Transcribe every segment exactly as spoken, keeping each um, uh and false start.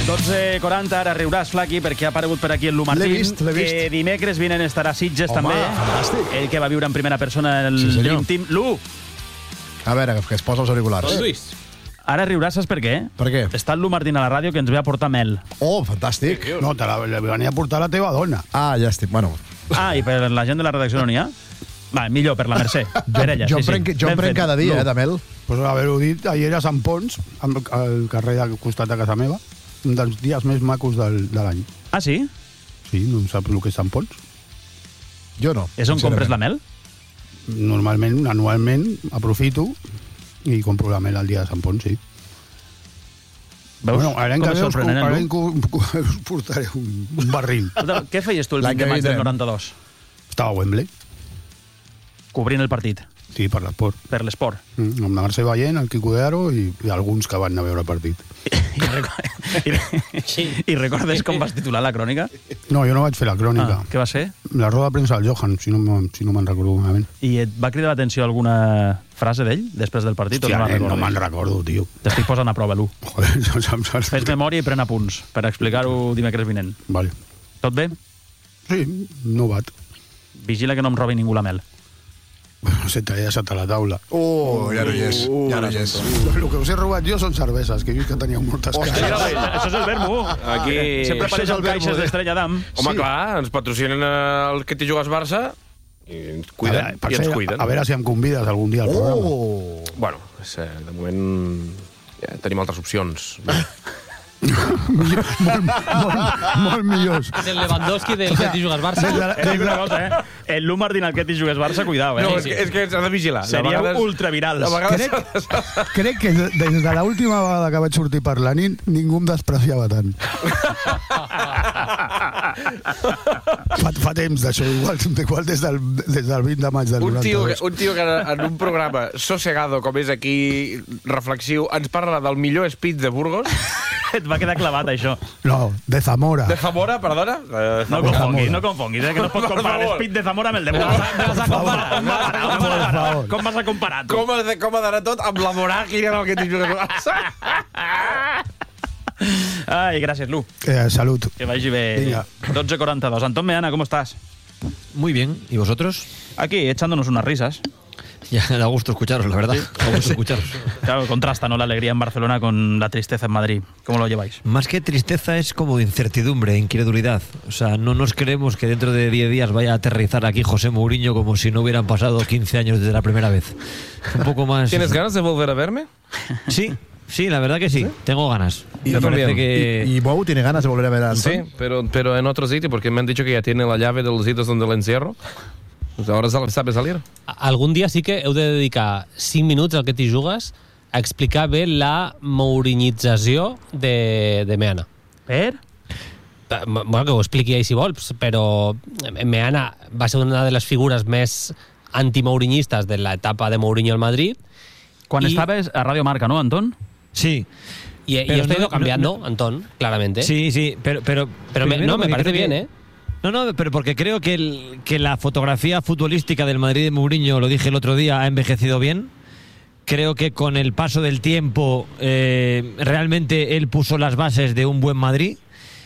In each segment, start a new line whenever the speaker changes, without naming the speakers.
dotze quaranta, ara riuràs, Flaqui, perquè ha aparegut per aquí el Lu Martín.
L'he vist, l'he vist.
Que dimecres vinent estarà a Sitges,
Home,
també.
fantàstic.
Ell que va viure en primera persona el
Sí, senyor.
Dream Team. Lu,
A veure, que es posa els auriculars.
Doncs Lluís.
ara riuràs, saps per què?
Per què?
Està el Lu Martín a la ràdio que ens ve a portar mel.
Oh, fantàstic.
No, te la, la venia a portar la teva dona.
Ah, ja estic. Bueno,
Ah, i per la gent de la redacció no n'hi ha? Va, millor, per la Mercè. Per ella,
jo
sí,
em prenc,
sí.
jo em
Ben
prenc
fet.
cada dia,
Lu.
eh, de mel.
Pues haver-ho dit, ahir a Sant Pons, al carrer del costat de casa meva, un dels dies més macos del, de l'any.
Ah, sí?
Sí, no em saps el que és Sant Pons?
Jo no.
És on compres la mel?
Normalment, anualment, aprofito i compro la mel el dia de Sant Pons, sí.
Veus?
Bueno, ara en
Com
que
és
veus,
sorprenent,
ara
Lu?
en que us portaré un, un barril.
Escolta, què feies tu el
L'any
vint de
que
maig del
vindrem.
noranta-dos?
Estava a Wembley,
Cobrint el partit,
sí, per l'esport.
per l'esport.
Mm, amb la Mercè Ballent, el Quico de Aro i, i alguns que van anar a veure el partit.
I, reco- I, I recordes com vas titular la crònica?
No, jo no vaig fer la crònica.
Ah, què va ser?
La roda de premsa del Johan, si no, me'n- si no me'n recordo malament.
I et va cridar l'atenció alguna frase d'ell després del partit?
Hòstia,
o
nen, no
recordes?
me'n recordo, tio.
T'estic posant a prova, Lu.
Joder, no saps... saps-
Fes memòria i pren apunts per explicar-ho dimecres vinent.
Vale.
Tot bé?
Sí, no bat.
Vigila que no em robi ningú la mel.
Bueno, se t'ha deixat a la taula.
Oh, ja no hi és. Ja no hi és.
El que us he robat jo són cerveses, que he vist que teníeu moltes caixes.
Això és el vermo.
Aquí...
Sempre
Això és
apareix
el
amb
vermo,
caixes
eh?
d'Estrella d'Am.
Home,
Sí.
clar, ens patrocinen el que t'hi jugues Barça i ens
A
cuiden,
veure, per
i ens
ser,
cuiden.
a veure si em convides algun dia al programa.
Oh!
Bueno, és, eh, de moment ja tenim altres opcions.
molt, molt millors.
És el Lewandowski del que t'hi jugues Barça.
Et dic una cosa, eh? El Lu Martín al que t'hi jugues Barça, cuidao, eh?
No, és que, és que s'ha de vigilar.
Seríeu
De vegades-
ultravirals.
de vegades-
Crec, crec que des de l'última vegada que vaig sortir per la nit ningú em despreciava tant. fa, fa temps d'això, igual, igual des, del, des del vint de maig del
Un tio, que,
noranta-dos.
un tio que en un programa sossegado com és aquí, reflexiu, ens parla del millor speech de Burgos,
Et va quedar clavat, això.
No, de Zamora.
de Zamora, perdona. Eh,
No
Zamora.
confonguis, no confonguis, eh? Que no es pot
Per
comparar
favor.
l'Speed de Zamora amb el de Burgos. Com vas a comparar? On vas a anar? On vas a anar? Com vas a comparar, tu?
Com, ha de- com ha d'anar tot amb la Moràquia en el que t'hi jugues Barça.
Ai, gràcies, Lu.
Eh, salut.
Que vagi bé.
Vinga.
dotze cuarenta y dos. Antón Meana, ¿cómo estás?
Muy bien. ¿Y vosotros?
Aquí, echándonos unas risas.
Ya da gusto escucharos, la verdad. Da gusto escucharos.
Claro, contrasta, ¿no? La alegría en Barcelona con la tristeza en Madrid. ¿Cómo lo lleváis?
Más que tristeza es como incertidumbre, incredulidad. O sea, no nos creemos que dentro de diez días vaya a aterrizar aquí José Mourinho como si no hubieran pasado quince años desde la primera vez. Un poco más...
¿Tienes ganas de volver a verme?
Sí, sí, la verdad que sí. Tengo ganas.
Y,
Me parece
también.
que...
y, y Mou tiene ganas de volver a ver a Antón.
Sí, pero, pero en otro sitio, porque me han dicho que ya tiene la llave de los sitios donde lo encierro. Pues ahora sal- sabe salir.
Algun dia sí que heu de dedicar cinc minuts al que t'hi jugues a explicar bé la mourinització de, de Meana.
Per?
Eh, Bueno, que ho expliqui ell si vols, però Meana va ser una de les figures més antimourinhistes de l'etapa de Mourinho al Madrid.
Cuando
Y-
estabas a Radio Marca, ¿no, Antón?
Sí.
Y, y
Pero
esto ha ido
no-
cambiando,
no-
Antón, claramente.
Sí, sí, pero... Pero,
Pero me,
primero
no, me
porque
parece
creo
bien,
que-
¿eh?
No, no, pero porque creo que, el, que la fotografía futbolística del Madrid de Mourinho, lo dije el otro día, ha envejecido bien. Creo que con el paso del tiempo eh, realmente él puso las bases de un buen Madrid.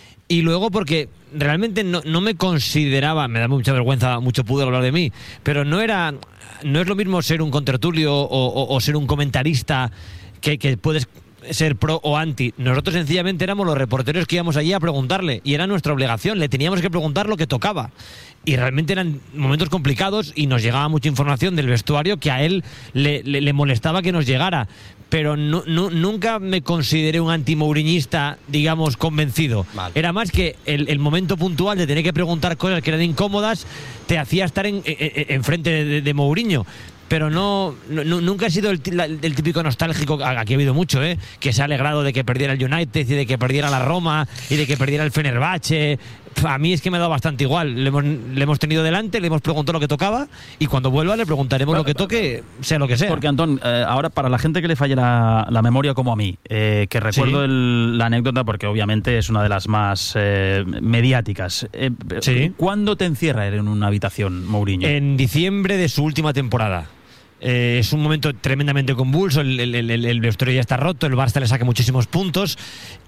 Y luego porque realmente no, no me consideraba, me da mucha vergüenza, mucho pudor hablar de mí, pero no era, no es lo mismo ser un contertulio o, o- o ser un comentarista que, que puedes ser pro o anti. Nosotros sencillamente éramos los reporteros que íbamos allí a preguntarle y era nuestra obligación, le teníamos que preguntar lo que tocaba. Y realmente eran momentos complicados y nos llegaba mucha información del vestuario que a él le, le- le molestaba que nos llegara. Pero no, no- nunca me consideré un anti-mouriñista, digamos, convencido.
Vale.
Era más que el, el momento puntual de tener que preguntar cosas que eran incómodas te hacía estar en, en, en frente de, de Mourinho. Pero no, no- no- nunca he sido el, ti- la- el típico nostálgico, aquí ha habido mucho, ¿eh? Que se ha alegrado de que perdiera el United y de que perdiera la Roma y de que perdiera el Fenerbahce. A mí es que me ha dado bastante igual. Le hemos, le hemos tenido delante, le hemos preguntado lo que tocaba y cuando vuelva le preguntaremos lo que toque, sea lo que sea.
Porque, Antón, eh, ahora para la gente que le falle la, la memoria como a mí, eh, que recuerdo
Sí.
el- la anécdota porque obviamente es una de las más eh, mediáticas. Eh,
Sí.
¿Cuándo te encierra él en una habitación, Mourinho?
En diciembre de su última temporada. Eh, es un momento tremendamente convulso, el, el, el, el vestuario ya está roto, el Barça le saca muchísimos puntos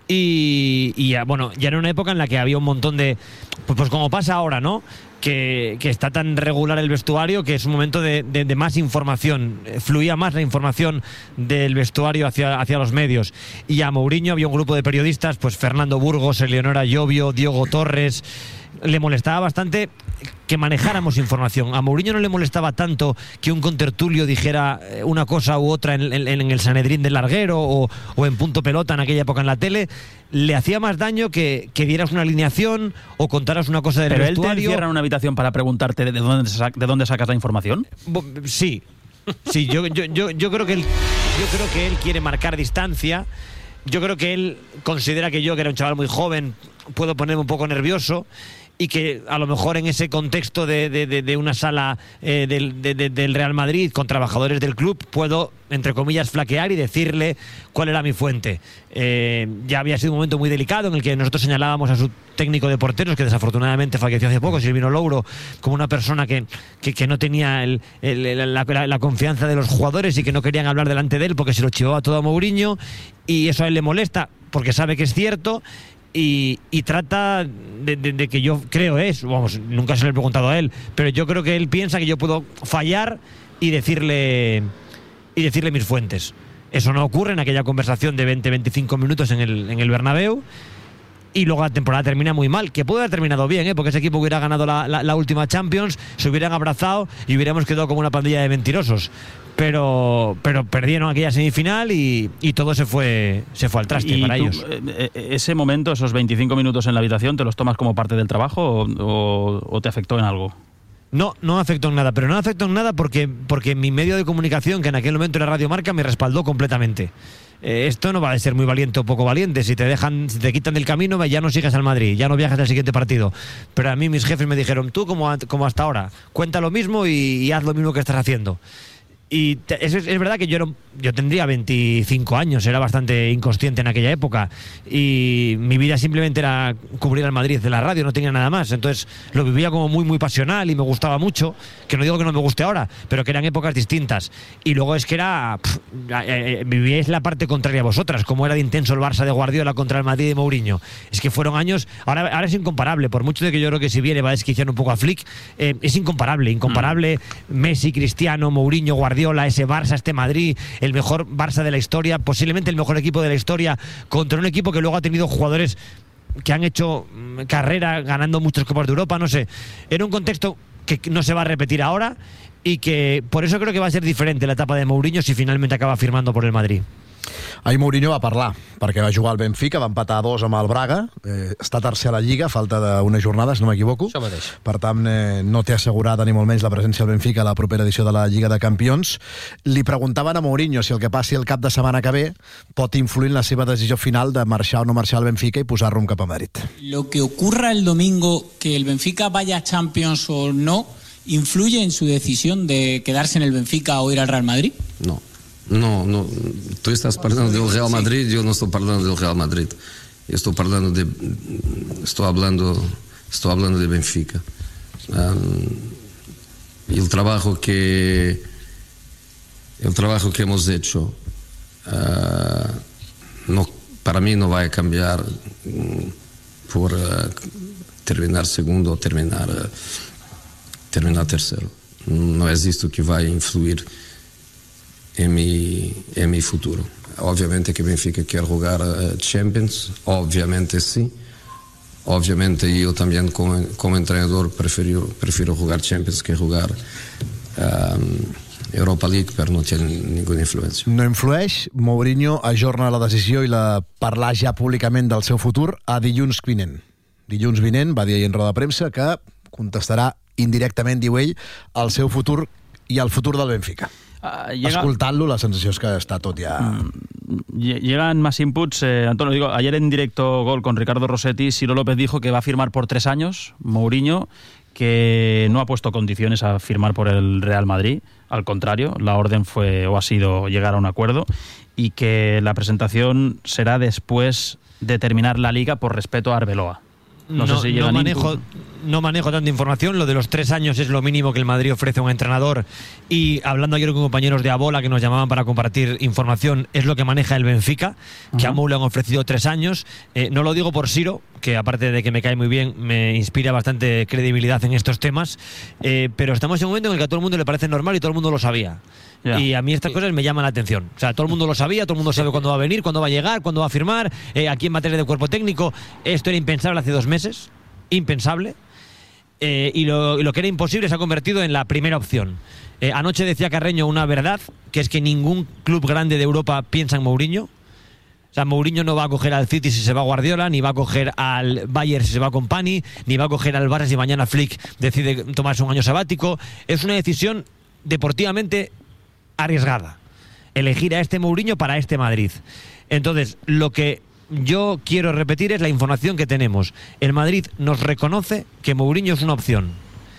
y, y ya, bueno, ya era una época en la que había un montón de, pues, pues como pasa ahora, ¿no? Que, que está tan regular el vestuario que es un momento de, de, de más información, fluía más la información del vestuario hacia, hacia los medios. Y a Mourinho había un grupo de periodistas, pues Fernando Burgos, Eleonora Llobio, Diego Torres. Le molestaba bastante que manejáramos información. A Mourinho no le molestaba tanto que un contertulio dijera una cosa u otra en, en, en el Sanedrín del Larguero o, o en Punto Pelota en aquella época en la tele. Le hacía más daño que, que dieras una alineación o contaras una cosa del
¿Pero
vestuario.
él te encierra en una habitación para preguntarte de dónde, de dónde sacas la información?
Sí, sí, yo, yo, yo, yo, creo que él, yo creo que él quiere marcar distancia. Yo creo que él considera que yo, que era un chaval muy joven, puedo ponerme un poco nervioso y que a lo mejor en ese contexto de, de, de, de una sala eh, del, de, de, del Real Madrid con trabajadores del club puedo, entre comillas, flaquear y decirle cuál era mi fuente. Eh, ya había sido un momento muy delicado en el que nosotros señalábamos a su técnico de porteros, que desafortunadamente falleció hace poco, Silvino Louro, como una persona que, que, que no tenía el, el, la, la, la confianza de los jugadores y que no querían hablar delante de él porque se lo chivaba todo a Mourinho, y eso a él le molesta porque sabe que es cierto. Y, y trata de, de, de que yo creo es, vamos, nunca se lo he preguntado a él, pero yo creo que él piensa que yo puedo fallar y decirle y decirle mis fuentes. Eso no ocurre en aquella conversación de veinte a veinticinco minutos en el, en el Bernabéu. Y luego la temporada termina muy mal, que puede haber terminado bien, ¿eh? Porque ese equipo hubiera ganado la, la, la última Champions, se hubieran abrazado y hubiéramos quedado como una pandilla de mentirosos. Pero, pero perdieron aquella semifinal y, y todo se fue, se fue al traste
¿Y
para
tú,
ellos.
Eh, ese momento, esos veinticinco minutos en la habitación, ¿te los tomas como parte del trabajo o, o, o te afectó en algo?
No, no afectó en nada, pero no afectó en nada porque, porque mi medio de comunicación, que en aquel momento era Radio Marca, me respaldó completamente. Eh, esto no va a ser muy valiente o poco valiente. Si te dejan, si te quitan del camino, ya no sigues al Madrid, ya no viajas al siguiente partido. Pero a mí mis jefes me dijeron, tú como, como hasta ahora, cuenta lo mismo y, y haz lo mismo que estás haciendo. Y te, es, es verdad que yo, era, yo tendría veinticinco años, era bastante inconsciente en aquella época y mi vida simplemente era cubrir al Madrid de la radio, no tenía nada más. Entonces lo vivía como muy muy pasional y me gustaba mucho, que no digo que no me guste ahora, pero que eran épocas distintas. Y luego es que era pff, eh, vivíais la parte contraria a vosotras, como era de intenso el Barça de Guardiola contra el Madrid de Mourinho. Es que fueron años, ahora, ahora es incomparable, por mucho de que yo creo que si viene va a desquiciar un poco a Flick, eh, es incomparable, incomparable mm. Messi, Cristiano, Mourinho, Guardiola, ese Barça, este Madrid, el mejor Barça de la historia, posiblemente el mejor equipo de la historia, contra un equipo que luego ha tenido jugadores que han hecho carrera ganando muchas Copas de Europa, no sé. Era un contexto que no se va a repetir ahora y que por eso creo que va a ser diferente la etapa de Mourinho si finalmente acaba firmando por el Madrid.
Ahir Mourinho va parlar, perquè va jugar al Benfica, va empatar a dos amb el Braga, eh, està tercer a la Lliga, falta d'unes jornades, no m'equivoco.
Això mateix.
Per tant, eh, no té assegurada ni molt menys la presència al Benfica a la propera edició de la Lliga de Campions. Li preguntaven a Mourinho si el que passi el cap de setmana que ve pot influir en la seva decisió final de marxar o no marxar al Benfica i posar rumb cap a Madrid.
Lo que ocurra el domingo, que el Benfica vaya a Champions o no, ¿influye en su decisión de quedarse en el Benfica o ir al Real Madrid?
No. No, no, tú estás hablando del Real Madrid, yo no estoy hablando del Real Madrid. Yo estoy hablando de, estoy hablando, estoy hablando de Benfica. Um, y el trabajo que, el trabajo que hemos hecho, uh, no, para mí no va a cambiar um, por uh, terminar segundo o terminar, uh, terminar tercero. No es esto que va a influir en mi, en mi futuro. Obviamente que Benfica quiere jugar uh, Champions, obviamente sí. Obviamente yo también como, como entrenador prefiero, prefiero jugar Champions que jugar um, Europa League, però no té ninguna influència.
No influeix. Mourinho ajorna la decisió i la parlar ja públicament del seu futur a dilluns vinent. Dilluns vinent va dir ahir en roda de premsa que contestarà indirectament, diu ell, el seu futur i el futur del Benfica. Uh, llega... Escoltant-lo, la sensació és que està tot ja...
Llegan más inputs. Eh, Antonio, digo, ayer en directo Gol con Ricardo Rossetti, Ciro López dijo que va a firmar por tres años, Mourinho, que no ha puesto condiciones a firmar por el Real Madrid. Al contrario, la orden fue o ha sido llegar a un acuerdo y que la presentación será después de terminar la Liga por respeto a Arbeloa. No, no sé si
no manejo, no manejo tanta información. Lo de los tres años es lo mínimo que el Madrid ofrece a un entrenador. Y hablando ayer con compañeros de Abola que nos llamaban para compartir información, es lo que maneja el Benfica, que uh-huh. a Mou le han ofrecido tres años. Eh, no lo digo por Siro, que aparte de que me cae muy bien, me inspira bastante credibilidad en estos temas. Eh, pero estamos en un momento en el que a todo el mundo le parece normal y todo el mundo lo sabía. Yeah. Y a mí estas cosas me llaman la atención. O sea, todo el mundo lo sabía, todo el mundo sabe cuándo va a venir, cuándo va a llegar, cuándo va a firmar, eh, aquí en materia de cuerpo técnico. Esto era impensable hace dos meses, impensable. Eh, y, lo, y lo que era imposible se ha convertido en la primera opción. Eh, anoche decía Carreño una verdad, que es que ningún club grande de Europa piensa en Mourinho. O sea, Mourinho no va a coger al City si se va Guardiola, ni va a coger al Bayern si se va Company, ni va a coger al Barça si mañana Flick decide tomarse un año sabático. Es una decisión deportivamente arriesgada, elegir a este Mourinho para este Madrid. Entonces, lo que yo quiero repetir es la información que tenemos. El Madrid nos reconoce que Mourinho es una opción.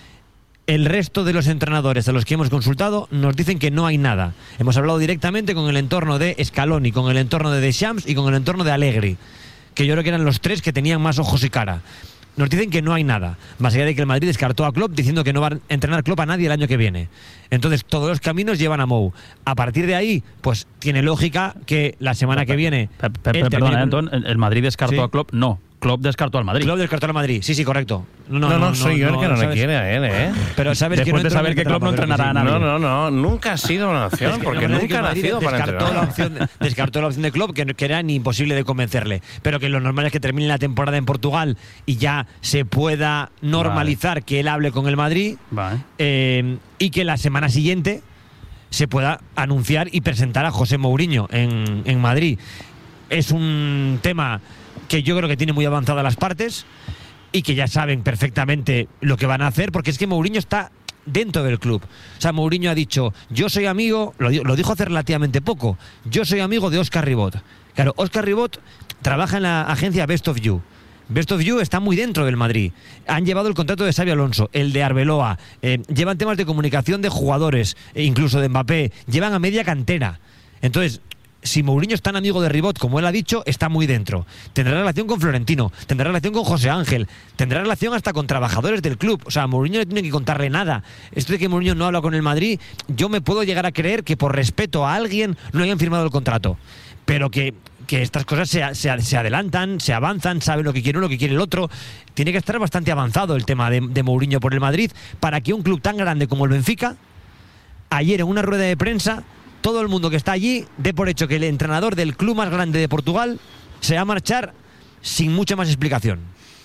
El resto de los entrenadores a los que hemos consultado nos dicen que no hay nada. Hemos hablado directamente con el entorno de Scaloni, con el entorno de Deschamps y con el entorno de Allegri, que yo creo que eran los tres que tenían más ojos y cara. Nos dicen que no hay nada, más allá de que el Madrid descartó a Klopp diciendo que no va a entrenar Klopp a nadie el año que viene. Entonces todos los caminos llevan a Mou. A partir de ahí, pues tiene lógica que la semana que viene...
Perdona, Anton, ¿el Madrid descartó
¿Sí?
a Klopp? No. Klopp descartó al Madrid.
Klopp descartó al Madrid, sí, sí, correcto.
No, no, no, no soy yo el que no le quiere a él, ¿eh?
Pero sabes
Después
que no
de saber que Klopp no entrenará a nadie.
No, no, no, nunca ha sido una opción,
Es que
porque
no,
nunca ha nacido para
descartó
entrenar.
la opción, descartó la opción de Klopp, que, que era ni imposible de convencerle. Pero que lo normal es que termine la temporada en Portugal y ya se pueda normalizar vale. que él hable con el Madrid
vale.
eh, y que la semana siguiente se pueda anunciar y presentar a José Mourinho en, en Madrid. Es un tema que yo creo que tiene muy avanzadas las partes y que ya saben perfectamente lo que van a hacer, porque es que Mourinho está dentro del club. O sea, Mourinho ha dicho, yo soy amigo, lo, lo dijo hace relativamente poco, yo soy amigo de Óscar Ribot. Claro, Óscar Ribot trabaja en la agencia Best of You. Best of You está muy dentro del Madrid. Han llevado el contrato de Xabi Alonso, el de Arbeloa, eh, llevan temas de comunicación de jugadores, e incluso de Mbappé, llevan a media cantera. Entonces, si Mourinho es tan amigo de Ribot como él ha dicho, está muy dentro. Tendrá relación con Florentino, tendrá relación con José Ángel, tendrá relación hasta con trabajadores del club. O sea, a Mourinho no tiene que contarle nada. Esto de que Mourinho no habla con el Madrid, yo me puedo llegar a creer que por respeto a alguien no hayan firmado el contrato. Pero que, que estas cosas se, se, se adelantan, se avanzan, saben lo que quiere uno, lo que quiere el otro. Tiene que estar bastante avanzado el tema de, de Mourinho por el Madrid para que un club tan grande como el Benfica, ayer en una rueda de prensa, todo el mundo que está allí dé por hecho que el entrenador del club más grande de Portugal se va a marchar sin mucha más explicación.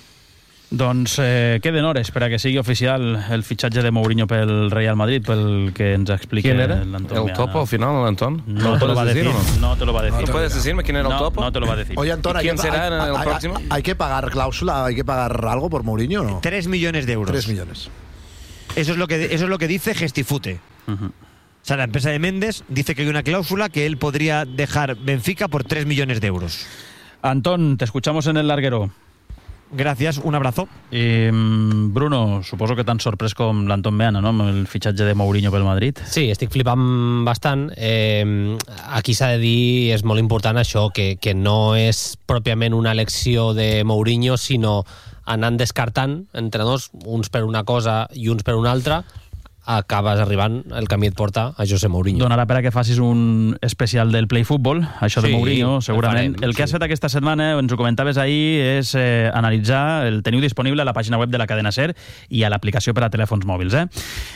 Doncs eh, queden hores per a que sigui oficial el fitxatge de Mourinho pel Real Madrid, pel que ens expliqui l'Antón.
¿El topo al final, Antón?
No, no te lo va a decir. No te lo va a decir.
¿No puedes decirme quién era el
no,
topo?
No te lo va a decir.
Oye, Antón,
¿quién
que,
será
hay,
en el
hay,
próximo?
Hay, hay que pagar cláusula, hay que pagar algo por Mourinho, ¿no?
Tres millones de euros.
Tres millones.
Eso es lo que, eso es lo que dice Gestifute.
Uh-huh.
O sea, la empresa de Méndez dice que hay una cláusula que él podría dejar Benfica por tres millones de euros.
Antón, te escuchamos en el larguero.
Gracias, un abrazo.
I, Bruno, suposo que t'han sorprès com l'Anton Meana, no?, amb el fitxatge de Mourinho pel Madrid.
Sí, estic flipant bastant. Eh, aquí s'ha de dir, és molt important això, que, que no és pròpiament una elecció de Mourinho, sinó anant descartant entrenadors, uns per una cosa i uns per una altra, acabes arribant, el camí et porta a José Mourinho.
Donarà per a que facis un especial del Play Football, això
sí,
de Mourinho, segurament. El, farem, el que sí. has fet aquesta setmana, ens ho comentaves ahir, és eh, analitzar, el teniu disponible a la pàgina web de la cadena SER i a l'aplicació per a telèfons mòbils. Eh?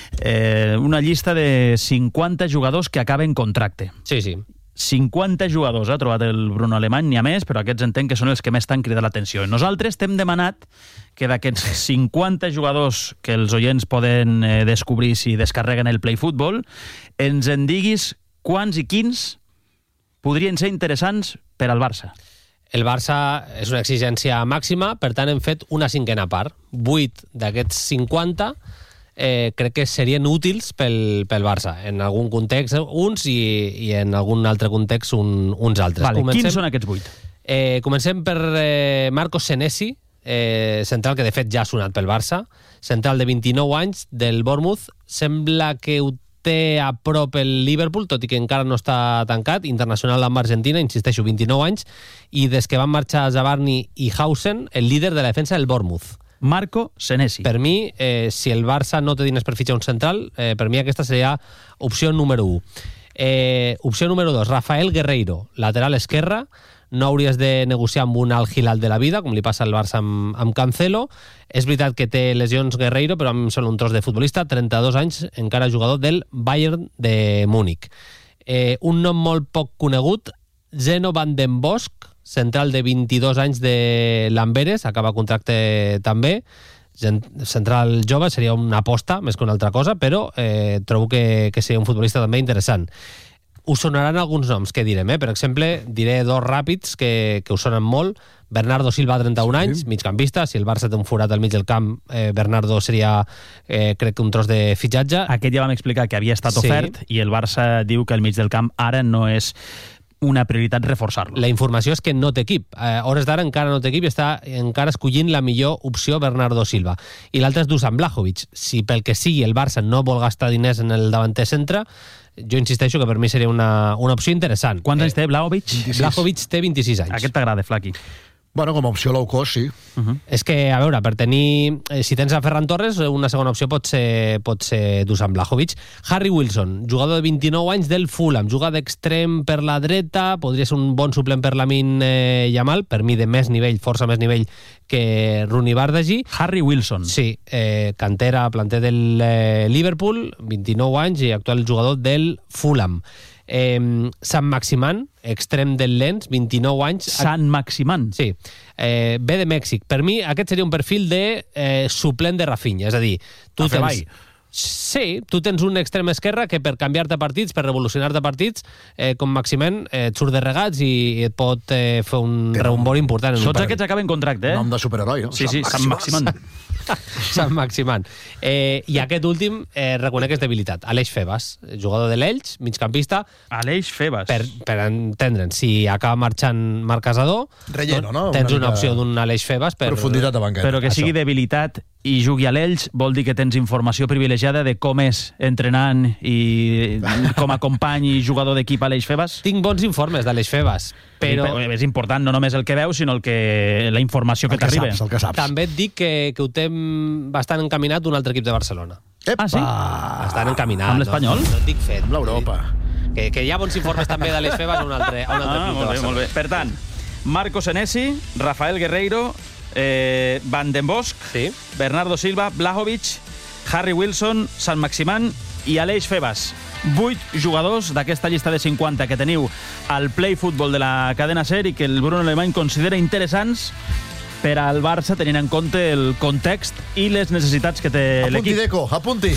Eh, una llista de cinquanta jugadors que acaben contracte.
Sí, sí.
cinquanta jugadors, ha trobat el Bruno Alemany, n'hi ha més, però aquests entenc que són els que més t'han cridat l'atenció. Nosaltres t'hem demanat que d'aquests cinquanta jugadors que els oients poden eh, descobrir si descarreguen el Play Football, ens en diguis quants i quins podrien ser interessants per al Barça.
El Barça és una exigència màxima, per tant hem fet una cinquena part. Vuit d'aquests cinquanta Eh, crec que serien útils pel, pel Barça. En algun context uns i, i en algun altre context un, uns altres.
Vale,
comencem,
quins són aquests vuit?
Eh, comencem per eh, Marcos Senesi, eh, central que de fet ja ha sonat pel Barça, central de vint-i-nou anys, del Bournemouth. Sembla que ho té a prop el Liverpool, tot i que encara no està tancat, internacional amb Argentina, insisteixo, vint-i-nou anys, i des que van marxar Zabarni i Hausen, el líder de la defensa del Bournemouth.
Marco Senesi.
Per mi, eh, si el Barça no té diners per fitxar un central, eh, per mi aquesta seria opció número u. Eh, opció número dos, Rafael Guerreiro, lateral esquerra. No hauries de negociar amb un Al Hilal de la vida, com li passa al Barça amb, amb Cancelo. És veritat que té lesions Guerreiro, però a mi em sembla un tros de futbolista, trenta-dos anys, encara jugador del Bayern de Múnich. Eh, un nom molt poc conegut, Zeno van den Bosch, central de vint-i-dos anys de l'Amberes, acaba contracte també, central jove, seria una aposta més que una altra cosa, però eh, trobo que, que seria un futbolista també interessant. Us sonaran alguns noms que direm, eh? Per exemple, diré dos ràpids que, que us sonen molt. Bernardo Silva, trenta-un sí. anys, migcampista. Si el Barça té un forat al mig del camp, eh, Bernardo seria, eh, crec que un tros de fitxatge.
Aquest ja vam explicar que havia estat ofert sí. i el Barça diu que el mig del camp ara no és una prioritat reforçar-lo.
La informació és que no té equip. A hores d'ara encara no té equip i està encara escollint la millor opció Bernardo Silva. I l'altre és Dusan Vlahovic. Si pel que sigui el Barça no vol gastar diners en el davanter centre, jo insisteixo que per mi seria una, una opció interessant.
Quants anys té Vlahovic?
Vlahovic té vint-i-sis anys.
Aquest t'agrada, Flaqui?
Bueno, com a opció low cost, sí.
Uh-huh. És que, a veure, per tenir... Eh, si tens a Ferran Torres, una segona opció pot ser, pot ser Dusan Vlahovic. Harry Wilson, jugador de vint-i-nou anys del Fulham, juga d'extrem per la dreta, podria ser un bon suplent per Lamine eh, Yamal, per mi de més nivell, força més nivell que Rooney Bardghji.
Harry Wilson.
Sí, eh, cantera, planter del eh, Liverpool, vint-i-nou anys i actual jugador del Fulham. Eh, Sant Maximan, extrem del Lens, vint-i-nou anys.
Sant Maximan?
Sí. Eh, ve de Mèxic. Per mi, aquest seria un perfil de eh, suplent de Rafinha. És a dir, tu
a
tens... Sí, tu tens un extrem esquerre que per canviar-te partits, per revolucionar-te partits, eh, com Maximen, eh, et surt de regats i et pot eh, fer un reumbor important. En
Tots
un
aquests acaben contracte, eh?
Nom de superheroi, no?
Sí, sí, Sant Maximan.
Sant Maximan. Eh, I aquest últim, eh, reconec que és debilitat. Aleix Febas, jugador de l'Elx, migcampista.
Aleix Febas.
Per, per entendre'n, si acaba marxant Marc Casador,
Relleno, no?
tens
una,
una opció d'un Aleix Febas. Per...
Profunditat de banqueta.
Però que sigui Això. debilitat i jugui a l'Elx vol dir que tens informació privilegiada de com és entrenant i com a company i jugador d'equip Aleix Febas?
Tinc bons informes d'Aleix Febas, però...
Sí, és important no només el que veus, sinó el que, la informació que,
que
t'arriba.
El que saps.
També et dic que, que ho té bastant encaminat un altre equip de Barcelona.
Epa!
Ah, sí?
Bastant encaminat.
Amb l'Espanyol?
No, no et dic fet.
Amb l'Europa.
Que, que hi ha bons informes també d'Aleix Febas a un altre, a un altre
Ah,
club de
molt bé,
Barcelona.
molt bé. Per tant, Marco Senesi, Rafael Guerreiro, eh, Van den Bosch,
Sí.
Bernardo Silva, Vlahovic, Harry Wilson, Sant Maximan i Aleix Febas. Vuit jugadors d'aquesta llista de cinquanta que teniu al Play Football de la cadena SER i que el Bruno Alemany considera interessants per al Barça, tenint en compte el context i les necessitats que té
Apunti,
l'equip.
Deco, apunti.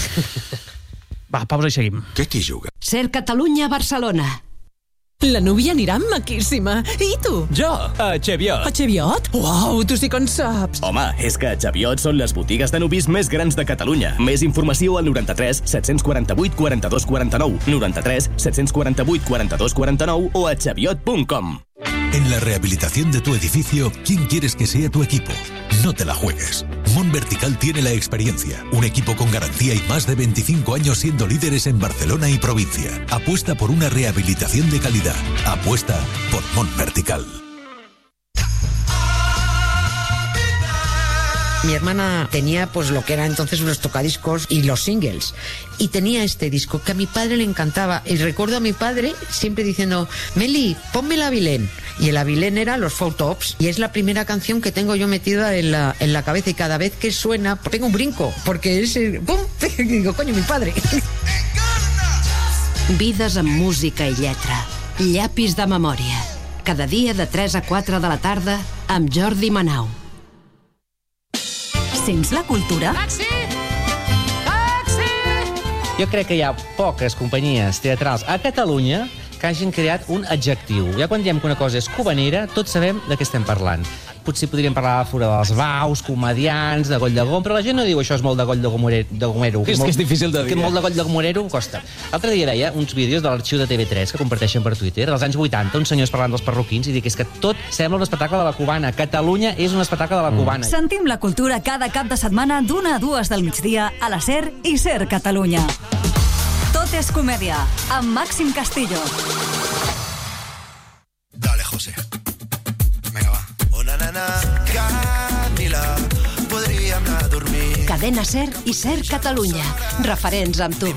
Va, pausa i seguim.
Què t'hi juga?
SER Catalunya, Barcelona.
La núvia anirà maquíssima. I tu?
Jo, a Cheviot.
A Cheviot? Uau, tu sí que en saps.
Home, és que a Cheviot són les botigues de nuvis més grans de Catalunya. Més informació al noranta-tres set-cents quaranta-vuit quaranta-dos quaranta-nou, noranta-tres set-cents quaranta-vuit quaranta-dos quaranta-nou o a cheviot punt com.
En la rehabilitación de tu edificio, ¿quién quieres que sea tu equipo? No te la juegues. Mon Vertical tiene la experiencia, un equipo con garantía y más de veinticinco años siendo líderes en Barcelona y provincia. Apuesta por una rehabilitación de calidad. Apuesta por Mon Vertical.
Mi hermana tenía pues lo que era entonces los tocadiscos y los singles, y tenía este disco que a mi padre le encantaba, y recuerdo a mi padre siempre diciendo: Meli, ponme el Avilén, y el Avilén era los Four Tops, y es la primera canción que tengo yo metida en la, en la cabeza, y cada vez que suena tengo un brinco, porque es eh, ¡pum! Y digo, coño, mi padre.
Vides amb música i lletra. Llapis de memòria. Cada dia de tres a quatre de la tarda amb Jordi Manau.
Sents la cultura?
Taxi! Taxi! Jo crec que hi ha poques companyies teatrals a Catalunya que hagin creat un adjectiu. Ja quan diem que una cosa és cubanera, tots sabem de què estem parlant. Potser podríem parlar de fora dels baus, comedians, de Goll de Gom, però la gent no diu això és molt de Goll de Gomero. De Gomero.
És que és difícil de dir.
Que molt de Goll de Gomero costa. L'altre dia veia uns vídeos de l'arxiu de T V tres que comparteixen per Twitter, dels anys vuitanta, uns senyors parlant dels parroquins, i dic que és que tot sembla un espectacle de la cubana. Catalunya és un espectacle de la cubana.
Sentim la cultura cada cap de setmana d'una a dues del migdia a la SER i SER Catalunya. Tot és comèdia, amb Màxim Castillo.
Dale, José. Venga, va. Una nana, Camila, podría
Cadena SER i SER Catalunya. Referents amb tu.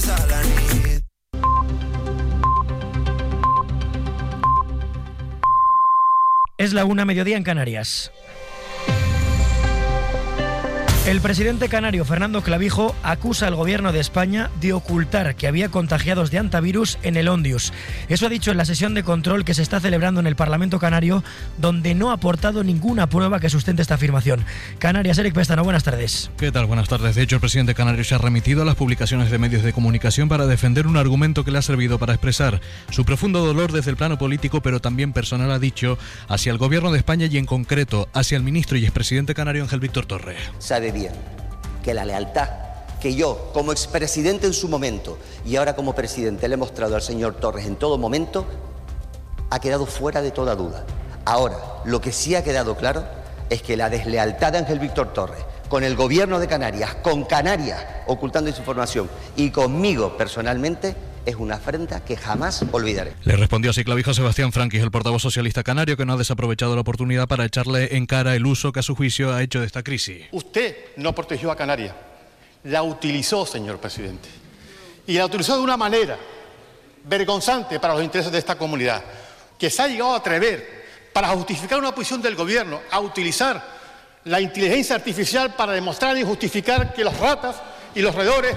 Es la una, mediodía en Canarias. El presidente canario Fernando Clavijo acusa al gobierno de España de ocultar que había contagiados de hantavirus en el Ondius. Eso ha dicho en la sesión de control que se está celebrando en el Parlamento canario, donde no ha aportado ninguna prueba que sustente esta afirmación. Canarias, Eric Pestano, buenas tardes.
¿Qué tal? Buenas tardes. De hecho, el presidente canario se ha remitido a las publicaciones de medios de comunicación para defender un argumento que le ha servido para expresar su profundo dolor desde el plano político, pero también personal, ha dicho, hacia el gobierno de España y en concreto hacia el ministro y expresidente canario Ángel Víctor Torre.
Sabe bien que la lealtad que yo, como expresidente en su momento y ahora como presidente, le he mostrado al señor Torres en todo momento, ha quedado fuera de toda duda. Ahora, lo que sí ha quedado claro es que la deslealtad de Ángel Víctor Torres con el gobierno de Canarias, con Canarias ocultando esa información y conmigo personalmente, es una afrenta que jamás olvidaré.
Le respondió así Clavijo a Sebastián Franquis, el portavoz socialista canario, que no ha desaprovechado la oportunidad para echarle en cara el uso que a su juicio ha hecho de esta crisis.
Usted no protegió a Canarias, la utilizó, señor presidente. Y la utilizó de una manera vergonzante para los intereses de esta comunidad, que se ha llegado a atrever, para justificar una posición del gobierno, a utilizar la inteligencia artificial para demostrar y justificar que los ratas y los roedores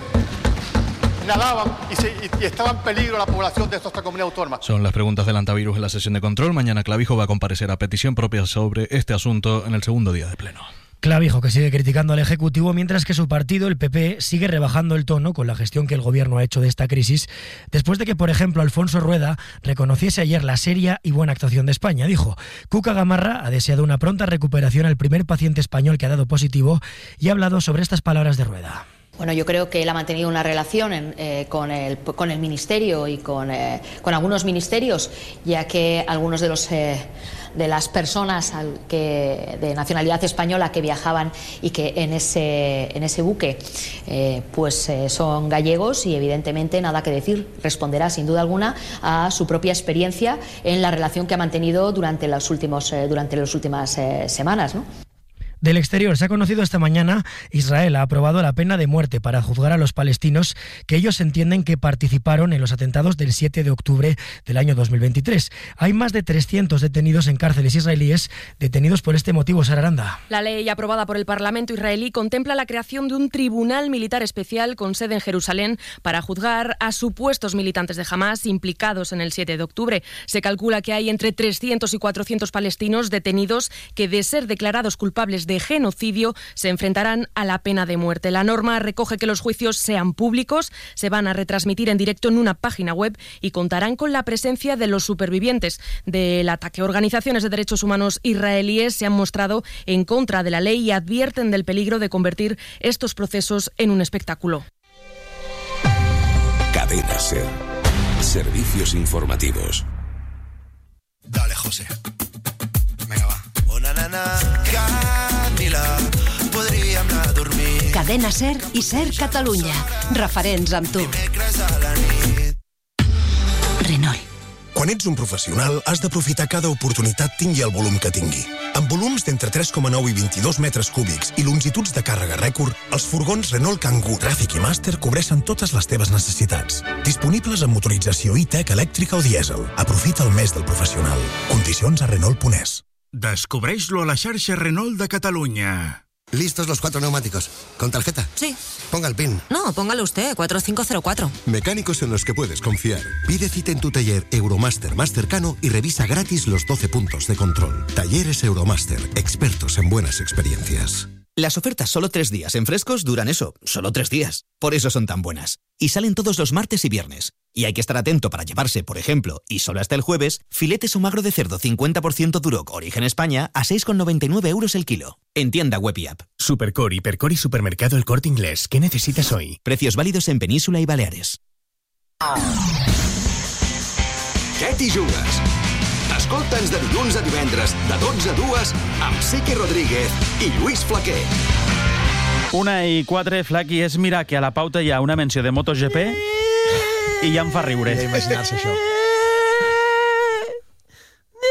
nadaban y, se, y, y estaba en peligro la población de nuestra comunidad autónoma.
Son las preguntas del hantavirus en la sesión de control. Mañana Clavijo va a comparecer a petición propia sobre este asunto en el segundo día de pleno.
Clavijo, que sigue criticando al Ejecutivo, mientras que su partido, el P P, sigue rebajando el tono con la gestión que el Gobierno ha hecho de esta crisis, después de que, por ejemplo, Alfonso Rueda reconociese ayer la seria y buena actuación de España. Dijo, Cuca Gamarra ha deseado una pronta recuperación al primer paciente español que ha dado positivo y ha hablado sobre estas palabras de Rueda.
Bueno, yo creo que él ha mantenido una relación en, eh, con, el, con el Ministerio y con, eh, con algunos ministerios, ya que algunos de los... Eh, de las personas al que, de nacionalidad española que viajaban y que en ese, en ese buque eh, pues eh, son gallegos y evidentemente nada que decir, responderá sin duda alguna a su propia experiencia en la relación que ha mantenido durante, los últimos, eh, durante las últimas eh, semanas, ¿no?
Del exterior se ha conocido esta mañana, Israel ha aprobado la pena de muerte para juzgar a los palestinos que ellos entienden que participaron en los atentados del siete de octubre del año dos mil veintitrés. Hay más de trescientos detenidos en cárceles israelíes detenidos por este motivo. Sara Aranda.
La ley aprobada por el Parlamento israelí contempla la creación de un tribunal militar especial con sede en Jerusalén para juzgar a supuestos militantes de Hamás implicados en el siete de octubre. Se calcula que hay entre trescientos y cuatrocientos palestinos detenidos que, de ser declarados culpables de genocidio, se enfrentarán a la pena de muerte. La norma recoge que los juicios sean públicos, se van a retransmitir en directo en una página web y contarán con la presencia de los supervivientes del ataque. Organizaciones de derechos humanos israelíes se han mostrado en contra de la ley y advierten del peligro de convertir estos procesos en un espectáculo.
Cadena SER. Servicios informativos.
Dale, José. Venga, va. Una nana, Camila, podríem anar a dormir.
Cadena SER i SER Catalunya. Referents amb tu.
Renault. Quan ets un professional, has d'aprofitar cada oportunitat tingui el volum que tingui. Amb volums d'entre tres coma nou i vint-i-dos metres cúbics i longituds de càrrega rècord, els furgons Renault Kangoo, Traffic i Master cobreixen totes les teves necessitats. Disponibles amb motorització e-tech, elèctrica o dièsel. Aprofita el mes del professional. Condicions a Renault punt es.
Descobreix-lo a la xarxa Renault de Catalunya.
¿Listos los cuatro neumáticos? ¿Con tarjeta?
Sí.
Ponga el PIN.
No, póngalo usted, cuatro cinco cero cuatro.
Mecánicos en los que puedes confiar. Pide cita en tu taller Euromaster más cercano y revisa gratis los doce puntos de control. Talleres Euromaster, expertos en buenas experiencias.
Las ofertas solo tres días en frescos duran eso, solo tres días. Por eso son tan buenas. Y salen todos los martes y viernes. Y hay que estar atento para llevarse, por ejemplo, y solo hasta el jueves, filetes o magro de cerdo cincuenta por ciento Duroc Origen España a seis con noventa y nueve euros el kilo. En tienda web y app.
Supercor, Hipercor y Supermercado El Corte Inglés. ¿Qué necesitas hoy?
Precios válidos en Península y Baleares.
Què t'hi jugues? Escolta'ns de dilluns a divendres, de dotze a dues, amb Sique Rodríguez i Lluís Flaquer.
Una i quatre, Flaqui, és mirar que a la pauta hi ha una menció de MotoGP i ja em fa riure.
Ja imaginar-se això.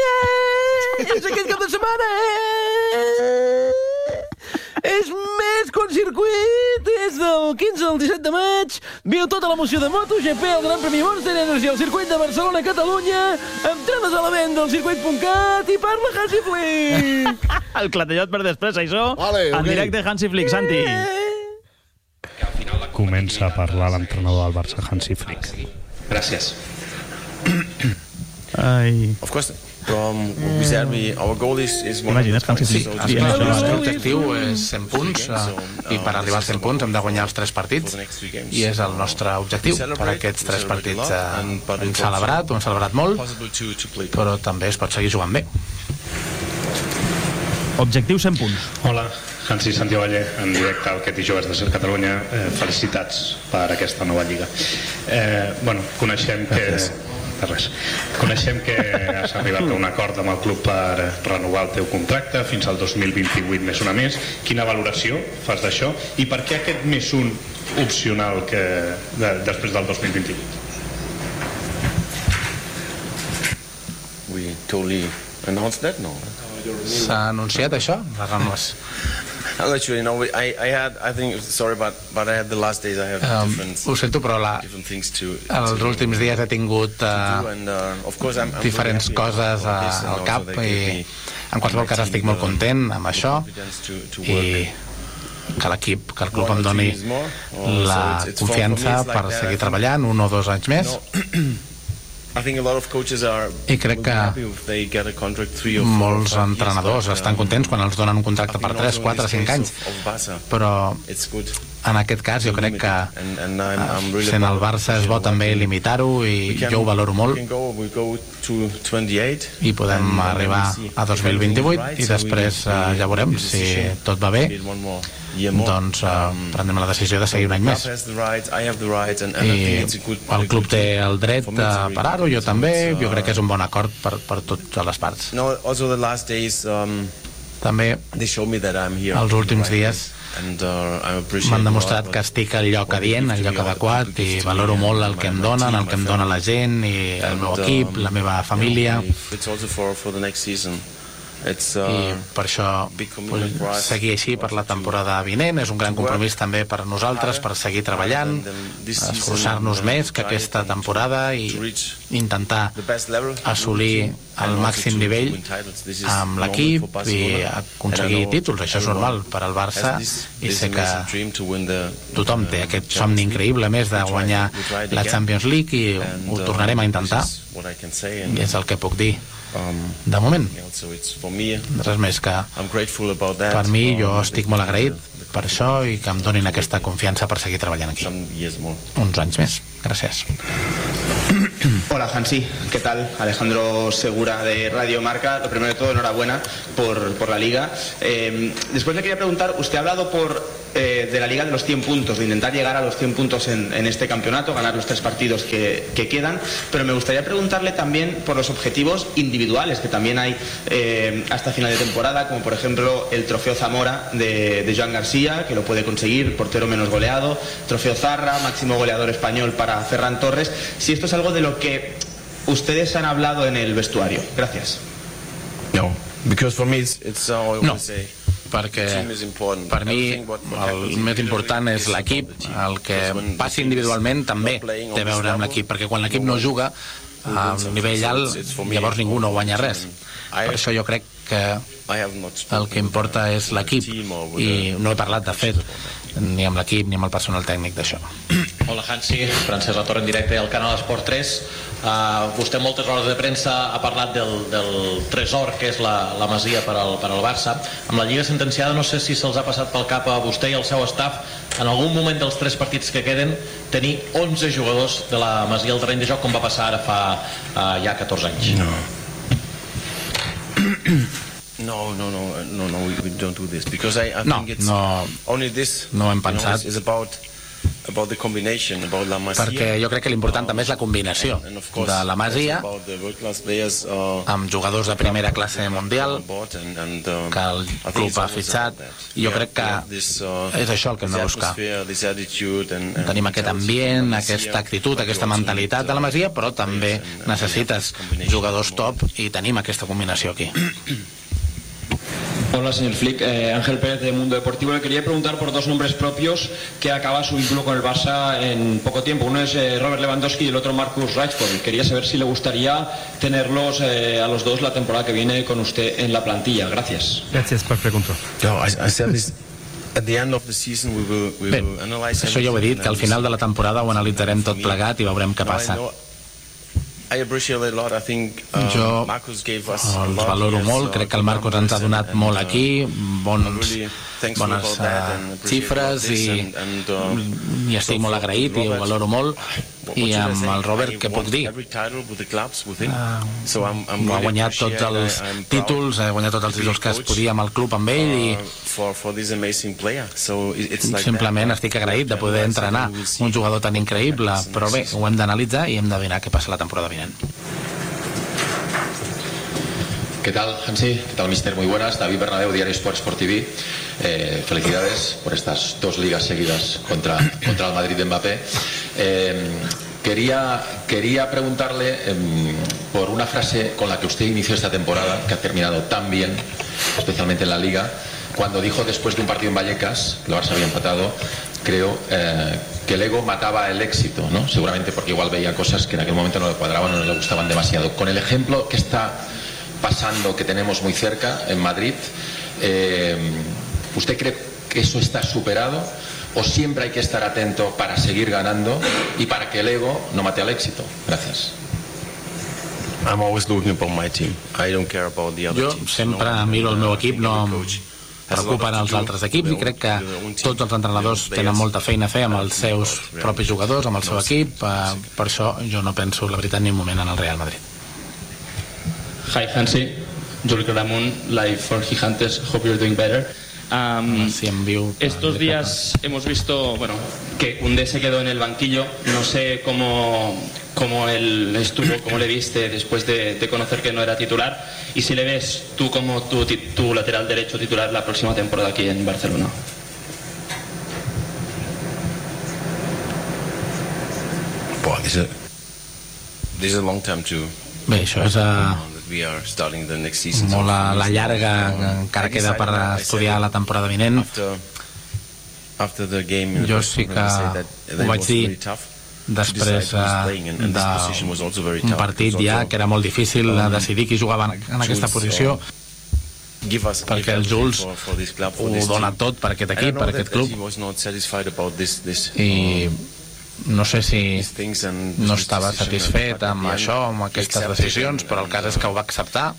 És aquest cap de setmana! És més
Con Circuit és del quinze al disset de maig. Viu tota l'emoció de MotoGP al Gran Premi Monster Energy al circuit de Barcelona, Catalunya. Entrades a la venda al circuit punt cat i parla Hansi Flick.
El clatellot per després, això.
Vale,
en
okay.
directe Hansi Flick, Santi.
Comença a parlar l'entrenador del Barça, Hansi Flick.
Gràcies.
Ai.
Of course, um, we said we, our goal is, is
Imagina't Hansi Flick.
Sí,
dient això.
el
nostre objectiu és cent punts uh, i per arribar als cent punts hem de guanyar els tres partits i és el nostre objectiu per aquests tres partits. Uh, hem celebrat, ho hem celebrat molt, però també es pot seguir jugant bé.
Objectiu cent punts.
Hola, Hansi, Santi Valle, en directe al Ketty Joves de Ser Catalunya. Eh, felicitats per aquesta nova lliga. Eh, bueno, coneixem que... De res. Coneixem que has arribat a un acord amb el club per renovar el teu contracte fins al dos mil vint-i-vuit més una més. Quina valoració fas d'això? I per què aquest més un opcional que de, després del dos mil vint-i-vuit?
We totally announced that, no?
S'ha anunciat això? La renovació.
I'll let you, you know, I, I had, I think, sorry, but, but I had the last days, I have
Um,
different,
ho sento, però la,
different things to,
els últims dies he tingut uh,
do, and, uh, of course, I'm, I'm
diferents
really happy
coses
about
uh,
this, and
al
also
cap
they gave
i
me
en qualsevol cas estic molt content amb això
to, to
i que l'equip, que el club em doni la confiança per seguir treballant un o dos anys més.
I think a lot of coaches are
I crec que
happy if they get a contract three or four
molts
or five
entrenadors
years,
estan contents quan els donen un contracte per tres, quatre, cinc anys, però en aquest cas jo crec que uh, sent el Barça és bo també limitar-ho i jo ho valoro molt i podem arribar a dos mil vint-i-vuit i després uh, ja veurem si tot va bé, doncs uh, prendrem la decisió de seguir un any més i el club té el dret a parar-ho, jo també, jo crec que és un bon acord per, per totes les parts. També els últims dies m'han demostrat que estic al lloc adient, al lloc adequat i valoro molt el que em donen, el que em dona la gent i el meu equip, la meva família i per això vull seguir així per la temporada vinent. És un gran compromís també per nosaltres per seguir treballant, esforçar-nos més que aquesta temporada i intentar assolir el màxim nivell amb l'equip i aconseguir títols. Això és normal per al Barça i sé que tothom té aquest somni increïble més de guanyar la Champions League i ho tornarem a intentar i és el que puc dir de moment. Res més que per mi jo estic molt agraït per això i que em donin aquesta confiança per seguir treballant aquí uns anys més. Gràcies.
Hola Hansi, ¿qué tal? Alejandro Segura de Radio Marca. Lo primero de todo, enhorabuena por, por la Liga. Eh, después le quería preguntar, usted ha hablado por, eh, de la Liga de los cien puntos, de intentar llegar a los cien puntos en, en este campeonato, ganar los tres partidos que, que quedan, pero me gustaría preguntarle también por los objetivos individuales que también hay eh, hasta final de temporada, como por ejemplo el Trofeo Zamora de, de Joan García, que lo puede conseguir, portero menos goleado, Trofeo Zarra, máximo goleador español para Ferran Torres. Si esto es algo de lo que ustedes han hablado en el vestuario. Gracias.
No, because for me it's, it's uh, I
no,
say,
perquè per mi el més important és l'equip. El que passi individualment també té a veure amb l'equip, perquè quan l'equip no juga a un nivell alt, llavors ningú no guanya res. Per això jo crec que el que importa és l'equip i no he parlat, de fet, ni amb l'equip ni amb el personal tècnic d'això.
Hola Hansi, Francesc Latorre en directe al canal Esport tres. Uh, vostè en moltes hores de premsa ha parlat del, del tresor que és la, la Masia per al, per al Barça. Amb la Lliga sentenciada no sé si se'ls ha passat pel cap a vostè i al seu staff en algun moment dels tres partits que queden tenir onze jugadors de la Masia al terreny de joc com va passar ara fa uh, ja catorze anys.
No. No, no, no, no, no, we, we don't do this because I, I
no,
think it's
no,
only this.
No ho hem
You
pensat.
know, it's, it's about about the combination, about la Masia.
Perquè jo crec que l'important també és la combinació de la Masia amb jugadors de primera classe mundial que el club ha fitxat i jo crec que és això el que hem de buscar. Tenim aquest ambient, aquesta actitud, aquesta mentalitat de la Masia, però també necessites jugadors top i tenim aquesta combinació aquí.
Hola, señor Flick. Eh, Ángel Pérez de Mundo Deportivo. Le quería preguntar por dos nombres propios que acaba su vínculo con el Barça en poco tiempo. Uno es eh, Robert Lewandowski y el otro Marcus Rashford. Quería saber si le gustaría tenerlos eh, a los dos la temporada que viene con usted en la plantilla. Gracias.
Gracias per preguntar.
No, I, I said this. At the end of the season we will, we
Bé,
will analyze
això ja ho he dit, que al final de la temporada ho analitzarem tot plegat i veurem què passa.
I appreciate it a lot. I think uh,
Jo
Marcus gave us
els valoro molt, crec que el Marcos ens ha donat molt aquí, bons, bones uh, xifres i, i estic molt agraït i ho valoro molt. I amb el Robert, què puc dir? Uh, ha guanyat tots els títols, ha guanyat tots els títols que es podia amb el club amb ell i simplement estic agraït de poder entrenar un jugador tan increïble, però bé, ho hem d'analitzar i hem de veure què passa la temporada vinent.
¿Qué tal, Hansi? ¿Qué tal, mister? Muy buenas. David Bernabeu, Diario Sport, Sport T V. Eh, felicidades por estas dos ligas seguidas contra, contra el Madrid de Mbappé. Eh, quería, quería preguntarle eh, por una frase con la que usted inició esta temporada, que ha terminado tan bien, especialmente en la Liga, cuando dijo después de un partido en Vallecas, que el Barça había empatado, creo eh, que el ego mataba el éxito, ¿no? Seguramente porque igual veía cosas que en aquel momento no le cuadraban o no le gustaban demasiado. Con el ejemplo que está pasando, que tenemos muy cerca, en Madrid, eh, ¿usted cree que eso está superado o siempre hay que estar atento para seguir ganando y para que el ego no mate al éxito? Gracias.
I'm always looking for my team. I don't care about the other
jo
teams.
sempre miro el meu equip, no em preocupen els altres equips i crec que tots els entrenadors tenen molta feina a fer amb els seus propis jugadors, amb el seu equip, eh, per això jo no penso la veritat ni un moment en el Real Madrid.
Hi, Hansi. Juli Claramunt, live for Gigantes. Hope you're doing better. Um, estos días hemos visto, bueno, que Koundé se quedó en el banquillo. No sé cómo, cómo él estuvo, cómo le viste después de, de conocer que no era titular. Y si le ves tú como tu, tu lateral derecho titular la próxima temporada aquí en Barcelona.
Boy, this is a, this is a long time too.
Bé, això és a...
We are starting the next season.
molt a la llarga, encara queda per estudiar la temporada vinent. Jo sí que ho vaig dir després d'un partit ja que era molt difícil decidir qui jugava en aquesta posició, perquè el Jules ho dona tot per aquest equip, per aquest club, i no sé si no estava satisfet amb això, amb aquestes decisions, però el cas és que ho va acceptar.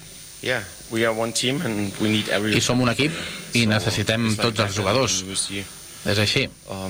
I som un equip i necessitem tots els jugadors. És així.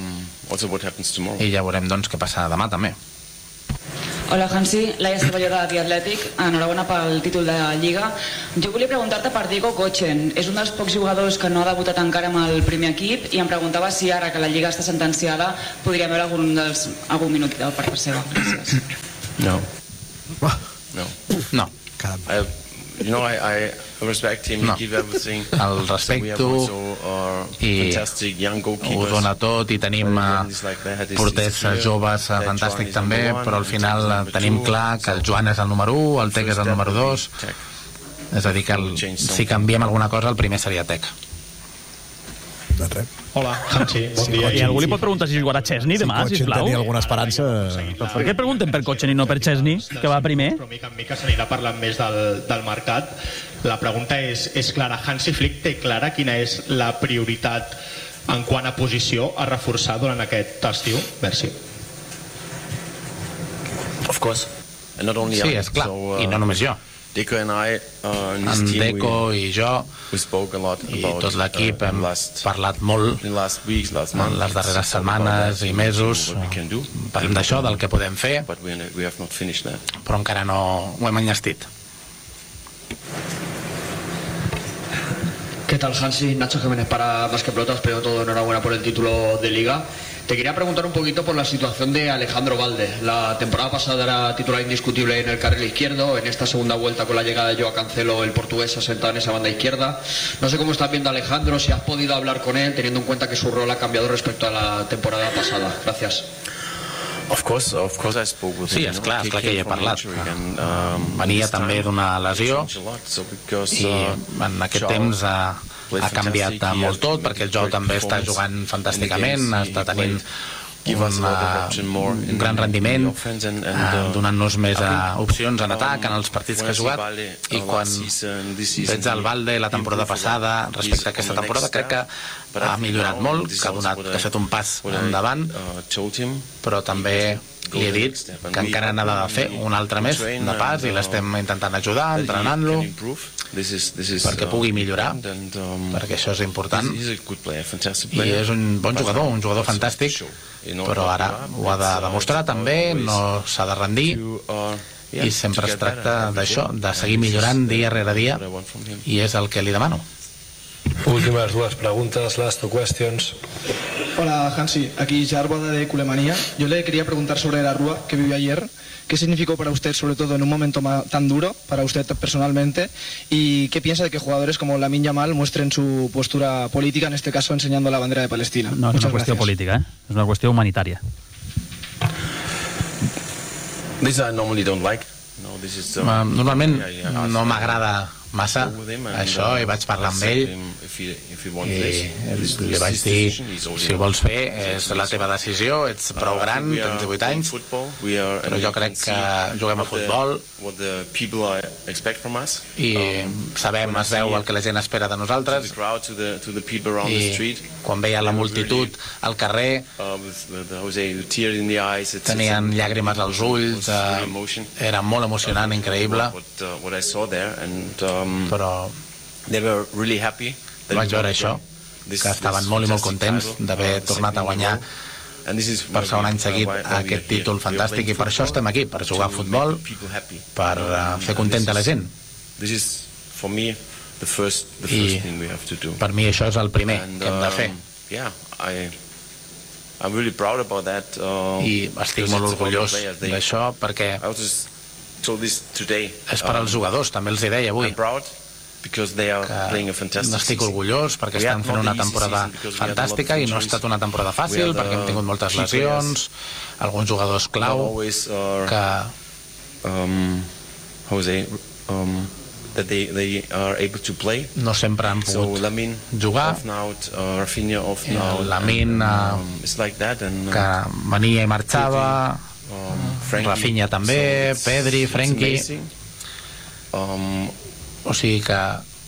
I ja veurem doncs què passa demà també.
Hola, Hansi, Laia Cervellera de The Athletic. Enhorabona pel títol de Lliga. Jo volia preguntar-te per Diego Kochen. És un dels pocs jugadors que no ha debutat encara amb el primer equip i em preguntava si ara que la Lliga està sentenciada podríem veure algun, dels, algun minut per part seva. Gràcies.
No. No.
No.
I, you know, I, I respect him.
No.
He give everything.
El respecto i ho dona tot i tenim porters joves fantàstics també, però al final tenim clar que el Joan és el número u, el Tec és el número dos, és a dir que el, si canviem alguna cosa el primer seria Tec.
Hola, Hansi, bon dia.
I algú li pot preguntar si jugarà Chesney demà,
si
sisplau?
tenia alguna esperança...
Per què preguntem per Kochen i no per Chesney, que va primer?
Però mica en mica s'anirà parlant més del, del mercat. La pregunta és, és clara. Hansi Flick té clara quina és la prioritat en quant a posició a reforçar durant aquest estiu? Merci.
Of course. And not only
Sí,
I,
és clar,
so, uh,
i no només jo.
Deco and I, uh, in this
En
team,
Deco
we,
i jo
we spoke a lot
i
about,
tot l'equip
uh,
hem
last,
parlat molt
last weeks, last
en
month,
les darreres setmanes i mesos. Parlem d'això, del que podem fer,
but we, we have not finished that.
però encara no ho hem enllestit.
¿Qué tal, Hansi? Nacho Jiménez para Más que Pelotas. Primero todo, enhorabuena por el título de Liga. Te quería preguntar un poquito por la situación de Alejandro Valde. La temporada pasada era titular indiscutible en el carril izquierdo. En esta segunda vuelta, con la llegada de Joao Cancelo, el portugués se ha sentado en esa banda izquierda. No sé cómo estás viendo a Alejandro, si has podido hablar con él, teniendo en cuenta que su rol ha cambiado respecto a la temporada pasada. Gracias.
Of course, of course I spoke with
Sí,
him.
és clar, és clar que hi he parlat.
And, um,
Venia també d'una lesió i en aquest temps ha, ha canviat molt tot, perquè el Joe també està jugant fantàsticament, està tenint un, un gran rendiment, donant-nos més opcions en atac en els partits que ha jugat, i quan veig el Valde la temporada passada respecte a aquesta temporada, crec que ha millorat molt, que ha donat que ha fet un pas endavant, però també li he dit que encara n'ha de fer un altre més de pas i l'estem intentant ajudar, entrenant-lo perquè pugui millorar, perquè això és important, i és un bon jugador, un jugador fantàstic, però ara ho ha de demostrar també, no s'ha de rendir, i sempre es tracta d'això, de seguir millorant dia rere dia, i és el que li demano.
Últimas dues preguntas, last two questions.
Hola Hansi, aquí Jarboda de Culemanía. Yo le quería preguntar sobre la Rúa que vivió ayer. ¿Qué significó para usted, sobre todo en un momento tan duro, para usted personalmente? ¿Y qué piensa de que jugadores como Lamine Yamal muestren su postura política, en este caso enseñando la bandera de Palestina?
No, es una cuestión política, ¿eh? Es una cuestión humanitaria.
This I normally don't like. No, this is, um,
Normalment no m'agrada massa això, i vaig parlar amb ell i li vaig dir, si ho vols fer és la teva decisió, ets prou gran, tens divuit anys, però jo crec que juguem a futbol i sabem, es veu el que la gent espera de nosaltres, i quan veia la multitud al carrer tenien llàgrimes als ulls, era molt emocionant, increïble, però vaig veure això, que estaven molt i molt contents d'haver tornat a guanyar per segon any seguit aquest títol fantàstic, i per això estem aquí, per jugar a futbol, per fer contenta la gent, i per mi això és el primer que hem de fer, i estic molt orgullós d'això, perquè és per als jugadors, també els hi deia avui, que n'estic orgullós perquè estan fent una temporada fantàstica, i no ha estat una temporada fàcil perquè hem tingut moltes lesions, alguns jugadors clau que no sempre han pogut jugar. Lamine que venia i marxava, Rafinha també, Pedri, Frenkie, o sigui que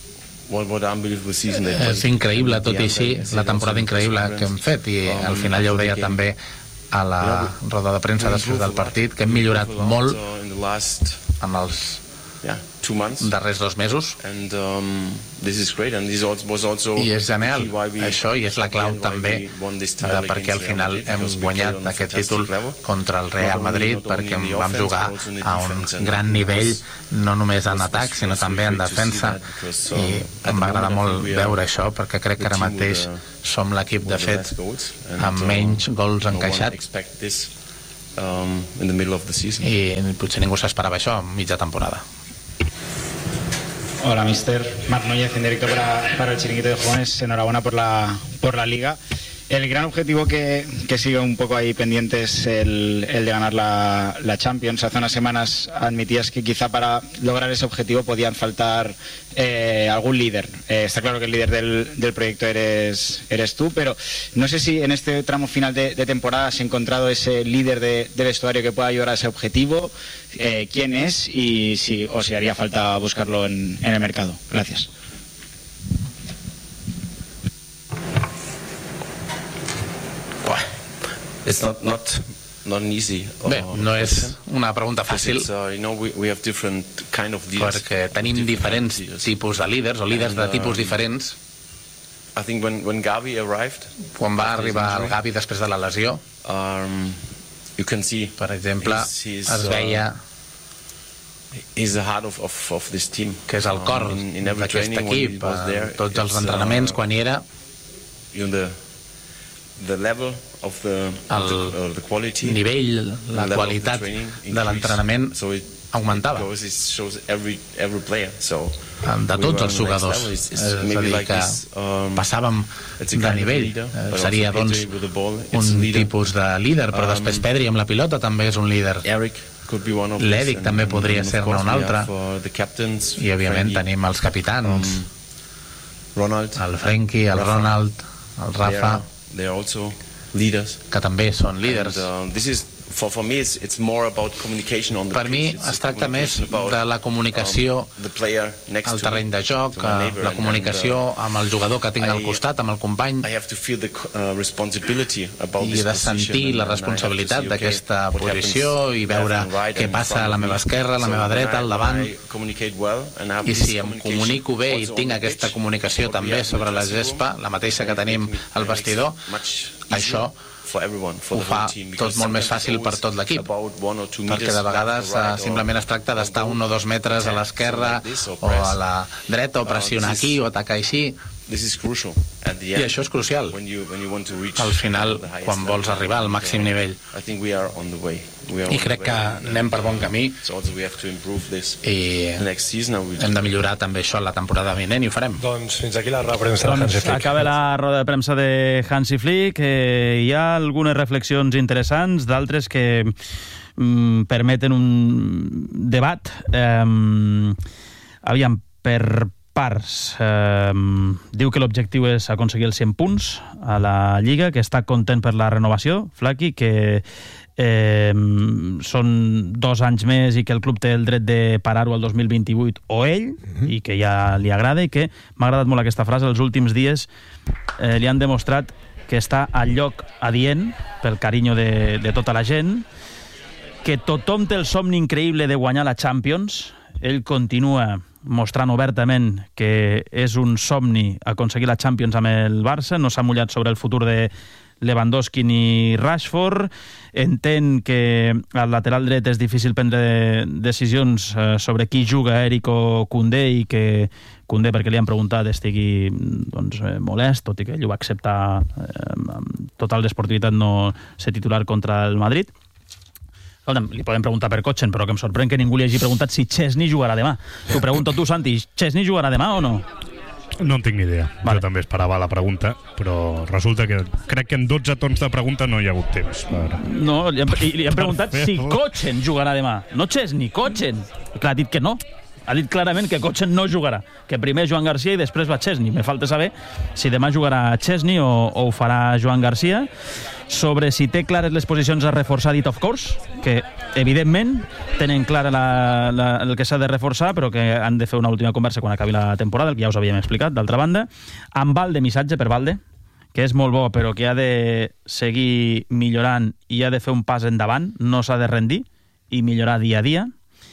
és increïble, tot i així, la temporada increïble que hem fet, i al final ja ho deia també a la roda de premsa després del partit, que hem millorat molt en els darrers dos mesos, i és genial això, i és la clau també de perquè al final hem guanyat aquest títol contra el Real Madrid, perquè vam jugar a un gran nivell, no només en atac sinó també en defensa, i em va agradar molt veure això, perquè crec que ara mateix som l'equip de fet amb menys gols encaixats, i potser ningú s'esperava això a mitja temporada.
Hola, mister. Marc Núñez, en directo para, para el Chiringuito de Jóvenes. Enhorabuena por la, por la Liga. El gran objetivo que, que sigue un poco ahí pendiente es el, el de ganar la, la Champions. Hace unas semanas admitías que quizá para lograr ese objetivo podían faltar eh, algún líder. Eh, está claro que el líder del, del proyecto eres, eres tú, pero no sé si en este tramo final de, de temporada has encontrado ese líder de, de vestuario que pueda ayudar a ese objetivo. Eh, ¿Quién es? Y si, o si haría falta buscarlo en, en el mercado. Gracias.
It's not, not, not an easy, uh,
Bé, no és una pregunta fàcil,
uh, you know, we, we have different kind of
perquè tenim diferents tipus de líders, o líders de tipus diferents.
I think when, when Gavi arrived,
quan va arribar el Gavi després de la lesió,
um, you can see,
per exemple,
he's, he's,
es veia
he's the heart of, of, of this team,
que és el cor
um, in, in
d'aquest equip, en tots els entrenaments, quan hi era,
you know, the, the level of the,
el
of the, uh, the quality,
nivell, la qualitat de l'entrenament augmentava.
Because it shows every every player. So
de tots els jugadors. És a dir, que passàvem de nivell. Seria, doncs, un tipus de líder, però després Pedri amb la pilota també és un líder. L'Eric també podria ser-ne un altre. I, òbviament, tenim els capitans. El Frenkie, el Ronald, el Rafa, que també són líders.
For me, it's, it's more about communication on the
per mi es tracta més de la comunicació al terreny de joc, la comunicació amb el jugador que tinc al costat, amb el company, i de sentir la responsabilitat d'aquesta posició i veure què passa a la meva esquerra, a la meva dreta, al davant. I si em comunico bé i tinc aquesta comunicació també sobre la gespa, la mateixa que tenim al vestidor, això ho fa tot molt més fàcil per tot l'equip, perquè de vegades simplement es tracta d'estar un o dos metres a l'esquerra o a la dreta, o pressionar aquí o atacar així, i això és crucial al final quan vols arribar al màxim nivell. I crec que anem per bon camí i hem de millorar també això la temporada vinent, i ho farem.
Doncs fins aquí la roda de premsa de Hansi Flick.
Acaba la roda de premsa de Hansi Flick. Eh, hi ha algunes reflexions interessants, d'altres que mm, permeten un debat. Eh, aviam, per parts. Eh, diu que l'objectiu és aconseguir els cent punts a la Lliga, que està content per la renovació, Flaky, que eh, són dos anys més i que el club té el dret de parar-ho al dos mil vint-i-vuit, o ell, mm-hmm. i que ja li agrada, i que m'ha agradat molt aquesta frase. Els últims dies eh, li han demostrat que està al lloc adient pel carinyo de, de tota la gent, que tothom té el somni increïble de guanyar la Champions. Ell continua mostrant obertament que és un somni aconseguir la Champions amb el Barça, no s'ha mullat sobre el futur de Lewandowski ni Rashford, entén que al lateral dret és difícil prendre decisions sobre qui juga, Eric o Koundé, i que Koundé, perquè li han preguntat, estigui doncs, molest, tot i que ell ho va acceptar eh, amb total desportivitat no ser titular contra el Madrid. Li podem preguntar per Kochen, però que em sorprèn que ningú li hagi preguntat si Chesney jugarà demà. T'ho pregunto tu, Santi, Chesney jugarà demà o no?
No en tinc ni idea. Vale. Jo també esperava la pregunta, però resulta que crec que en dotze tons de pregunta no hi ha hagut temps. Per...
No, li han, li han preguntat si Kochen jugarà demà. No Chesney, Kochen. Clar, ha dit que no. Ha dit clarament que Kochen no jugarà, que primer Joan Garcia i després va Chesney. Me falta saber si demà jugarà Chesney o, o ho farà Joan Garcia. Sobre si té clares les posicions a reforçar, dit of course, que evidentment tenen clara la, la, el que s'ha de reforçar, però que han de fer una última conversa quan acabi la temporada, el que ja us havíem explicat. D'altra banda, amb Valde, missatge per Valde, que és molt bo, però que ha de seguir millorant i ha de fer un pas endavant, no s'ha de rendir i millorar dia a dia.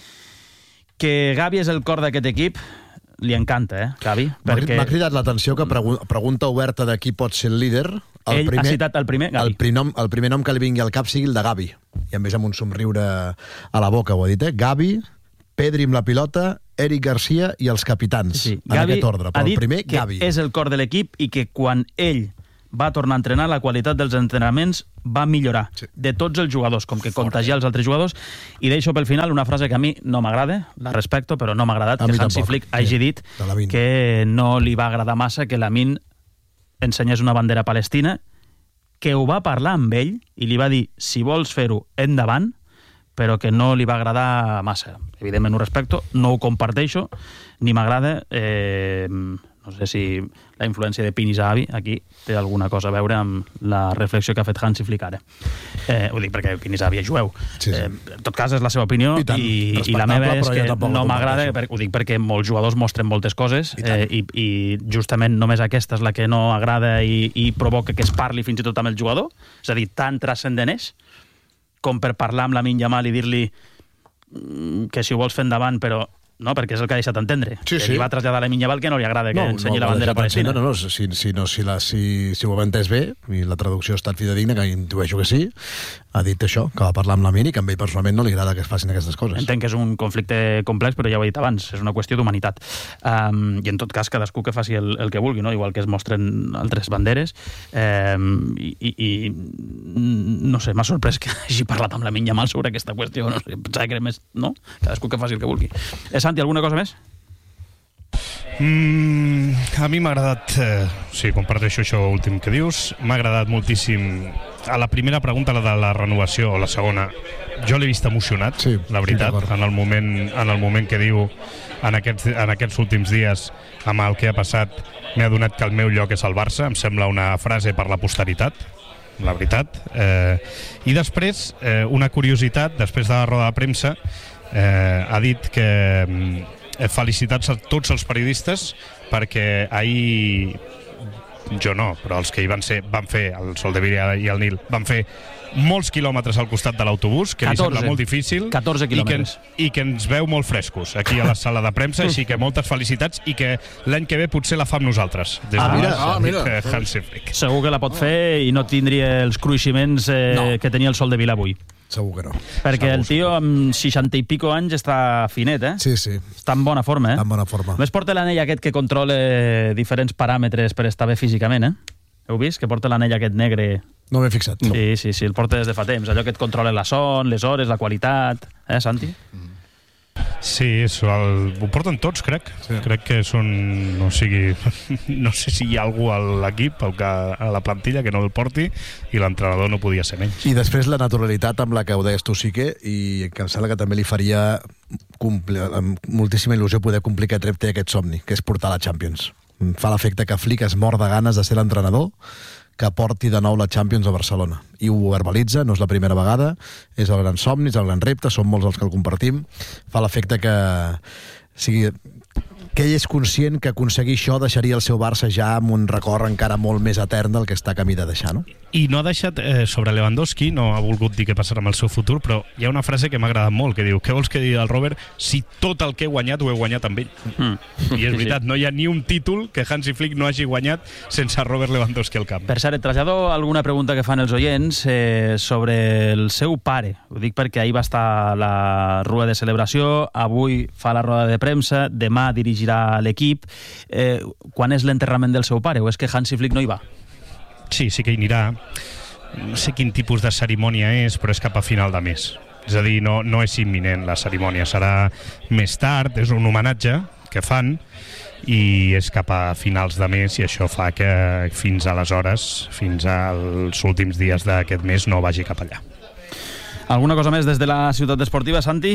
Que Gavi és el cor d'aquest equip, li encanta, eh, Gavi?
Perquè... M'ha cridat l'atenció que pregu pregunta oberta de qui pot ser el líder. El
Ell primer, ha citat el primer, Gavi.
El, prinom, el primer nom que li vingui al cap sigui el de Gavi. I a més amb un somriure a la boca, ho ha dit, eh? Gavi, Pedri amb la pilota, Eric Garcia i els capitans, sí, sí. En Gavi aquest ordre. Però el primer,
que
Gavi.
És el cor de l'equip i que quan ell va tornar a entrenar, la qualitat dels entrenaments va millorar, sí. De tots els jugadors, com que contagiar els altres jugadors. I deixo pel final una frase que a mi no m'agrada, la respecto, però no m'ha agradat, que Hansi Flick hagi dit que no li va agradar massa que Lamine ensenyés una bandera palestina, que ho va parlar amb ell i li va dir, si vols fer-ho, endavant, però que no li va agradar massa. Evidentment ho respecto, no ho comparteixo, ni m'agrada. Eh, no sé si la influència de Pini Zahavi aquí té alguna cosa a veure amb la reflexió que ha fet Hansi Flick ara. Eh, ho dic perquè Pini Zahavi és jueu. Sí, sí. Eh, en tot cas, és la seva opinió i, tant, i, i la meva és que no m'agrada, ho dic perquè molts jugadors mostren moltes coses i, eh, i, i justament només aquesta és la que no agrada i, i provoca que es parli fins i tot amb el jugador. És a dir, tan transcendent és com per parlar amb Lamine Yamal i dir-li que si ho vols fer endavant, però no, perquè és el que ha deixat entendre. Sí, que sí. Li va traslladar a Lamine Yamal que no li agrada que no, ensenyi no, la bandera palestina. No, no, no, si, si, no, si, la, si, si ho hem entès bé, i la traducció ha estat fidedigna, que intueixo que sí,
ha dit això, que va parlar amb la Mini, que a ell personalment no li agrada que es facin aquestes coses.
Entenc que és un conflicte complex, però ja ho he dit abans, és una qüestió d'humanitat. Um, I en tot cas, cadascú que faci el, el que vulgui, no? Igual que es mostren altres banderes. Um, i, i, I no sé, m'ha sorprès que hagi parlat amb la Minya mal sobre aquesta qüestió. No sé, pensava que era més... No? Cadascú que faci el que vulgui. Eh, Santi, alguna cosa més?
Mm, a mi m'ha agradat, eh, sí, comparteixo això últim que dius, m'ha agradat moltíssim a la primera pregunta, la de la renovació, o la segona, jo l'he vist emocionat, sí, la veritat, sí, en, el moment, en el moment que diu en aquests, en aquests últims dies amb el que ha passat, m'he adonat que el meu lloc és el Barça, em sembla una frase per la posteritat, la veritat, eh, i després eh, una curiositat, després de la roda de premsa, eh, ha dit que felicitats a tots els periodistes perquè ahir, jo no, però els que hi van ser, van fer, el Soldevila i el Nil, van fer molts quilòmetres al costat de l'autobús, que li sembla molt difícil,
catorze quilòmetres.
I que, i que ens veu molt frescos aquí a la sala de premsa, així que moltes felicitats i que l'any que ve potser la fam nosaltres. Des
ah,
de
mira,
ah,
mira.
Hansi Flick.
Segur que la pot fer i no tindria els cruiximents eh, no. que tenia el Soldevila avui.
Segur que no.
Perquè
segur,
el tio amb seixanta i pico anys està finet, eh?
Sí, sí.
Està en bona forma, eh?
Està en bona forma.
Només porta l'anell aquest que controla diferents paràmetres per estar bé físicament, eh? Heu vist? Que porta l'anell aquest negre...
No m'he fixat.
Sí, sí, sí, el porta des de fa temps. Allò que et controla la son, les hores, la qualitat... Eh, Santi?
Sí, és el, ho porten tots, crec. Sí. Crec que són... O sigui, no sé si hi ha algú a l'equip, a la plantilla, que no el porti, i l'entrenador no podia ser menys.
I després la naturalitat amb la que ho deies tu, Sique, i que em sembla que també li faria complir, amb moltíssima il·lusió poder complir aquest repte i aquest somni, que és portar la Champions. Em fa l'efecte que Flick es mor de ganes de ser l'entrenador que porti de nou la Champions a Barcelona. I ho verbalitza, no és la primera vegada, és el gran somni, és el gran repte, som molts els que el compartim. Fa l'efecte que... O sigui, que ell és conscient que aconseguir això deixaria el seu Barça ja amb un record encara molt més etern del que està camí de deixar, no?
I no ha deixat, eh, sobre Lewandowski, no ha volgut dir què passarà amb el seu futur, però hi ha una frase que m'ha agradat molt, que diu, què vols que digui el Robert si tot el que he guanyat ho he guanyat amb ell? Mm. I és veritat, no hi ha ni un títol que Hansi Flick no hagi guanyat sense Robert Lewandowski al camp.
Per cert, et trasllado alguna pregunta que fan els oients eh, sobre el seu pare. Ho dic perquè ahir va estar a la rua de celebració, avui fa la roda de premsa, demà dirigirà l'equip. Eh, quan és l'enterrament del seu pare? O és que Hansi Flick no hi va?
Sí, sí que hi anirà. No sé quin tipus de cerimònia és, però és cap a final de mes. És a dir, no, no és imminent la cerimònia, serà més tard, és un homenatge que fan i és cap a finals de mes i això fa que fins aleshores, fins als últims dies d'aquest mes no vagi cap allà.
Alguna cosa més des de la ciutat esportiva, Santi?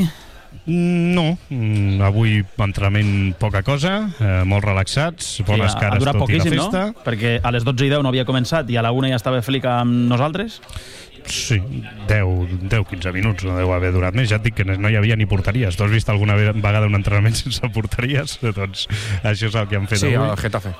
No, avui entrenament poca cosa, eh, molt relaxats, bones
sí,
cares tot i la festa.
No? Perquè a les dotze i deu no havia començat i a la una ja estava Flick amb nosaltres?
Sí, deu a quinze minuts, no deu haver durat més. Ja et dic que no hi havia ni porteries. Tu has vist alguna vegada un entrenament sense porteries? Doncs això és el que han fet
sí,
avui.
Sí, el Getafe.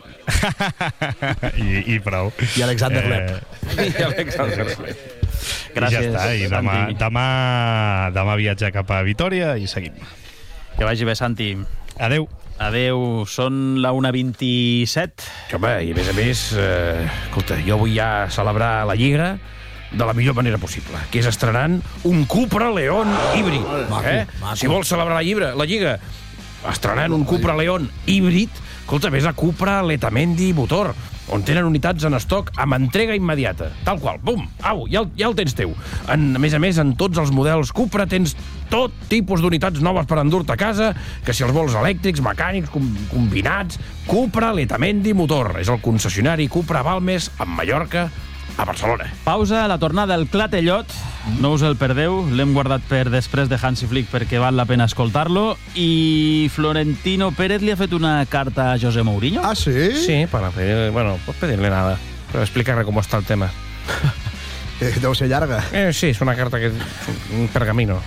I, I prou.
I Alexander
eh...
Lepp.
I Alexander Lepp.
Gràcies,
I ja està, i demà, demà, demà viatjar cap a Vitòria i seguim.
Que vagi bé, Santi.
Adeu.
Adeu, són la una vint-i-set.
Home, i a més a més, eh, escolta, jo vull ja celebrar la Lliga de la millor manera possible, que és estrenant un Cupra León híbrid.
Maco,
eh?
maco.
Si vols celebrar la Lliga, la Lliga estrenant un Cupra León híbrid, escolta, vés a Cupra Letamendi Motor, on tenen unitats en estoc amb entrega immediata. Tal qual, bum, au, ja el, ja el tens teu. En, a més a més, en tots els models Cupra tens tot tipus d'unitats noves per endur-te a casa, que si els vols elèctrics, mecànics, com, combinats... Cupra Letamendi Motor. És el concessionari Cupra Balmes, a Mallorca, a Barcelona.
Pausa, la tornada del Clatellot. No us el perdeu, l'hem guardat per després de Hansi Flick perquè val la pena escoltar-lo. I Florentino Pérez li ha fet una carta a José Mourinho.
Ah, sí?
Sí, para pedir, bueno, pues pedirle nada, pero explicarle cómo está el tema.
Eh, deu ser llarga.
Eh, sí, es una carta que un pergamino.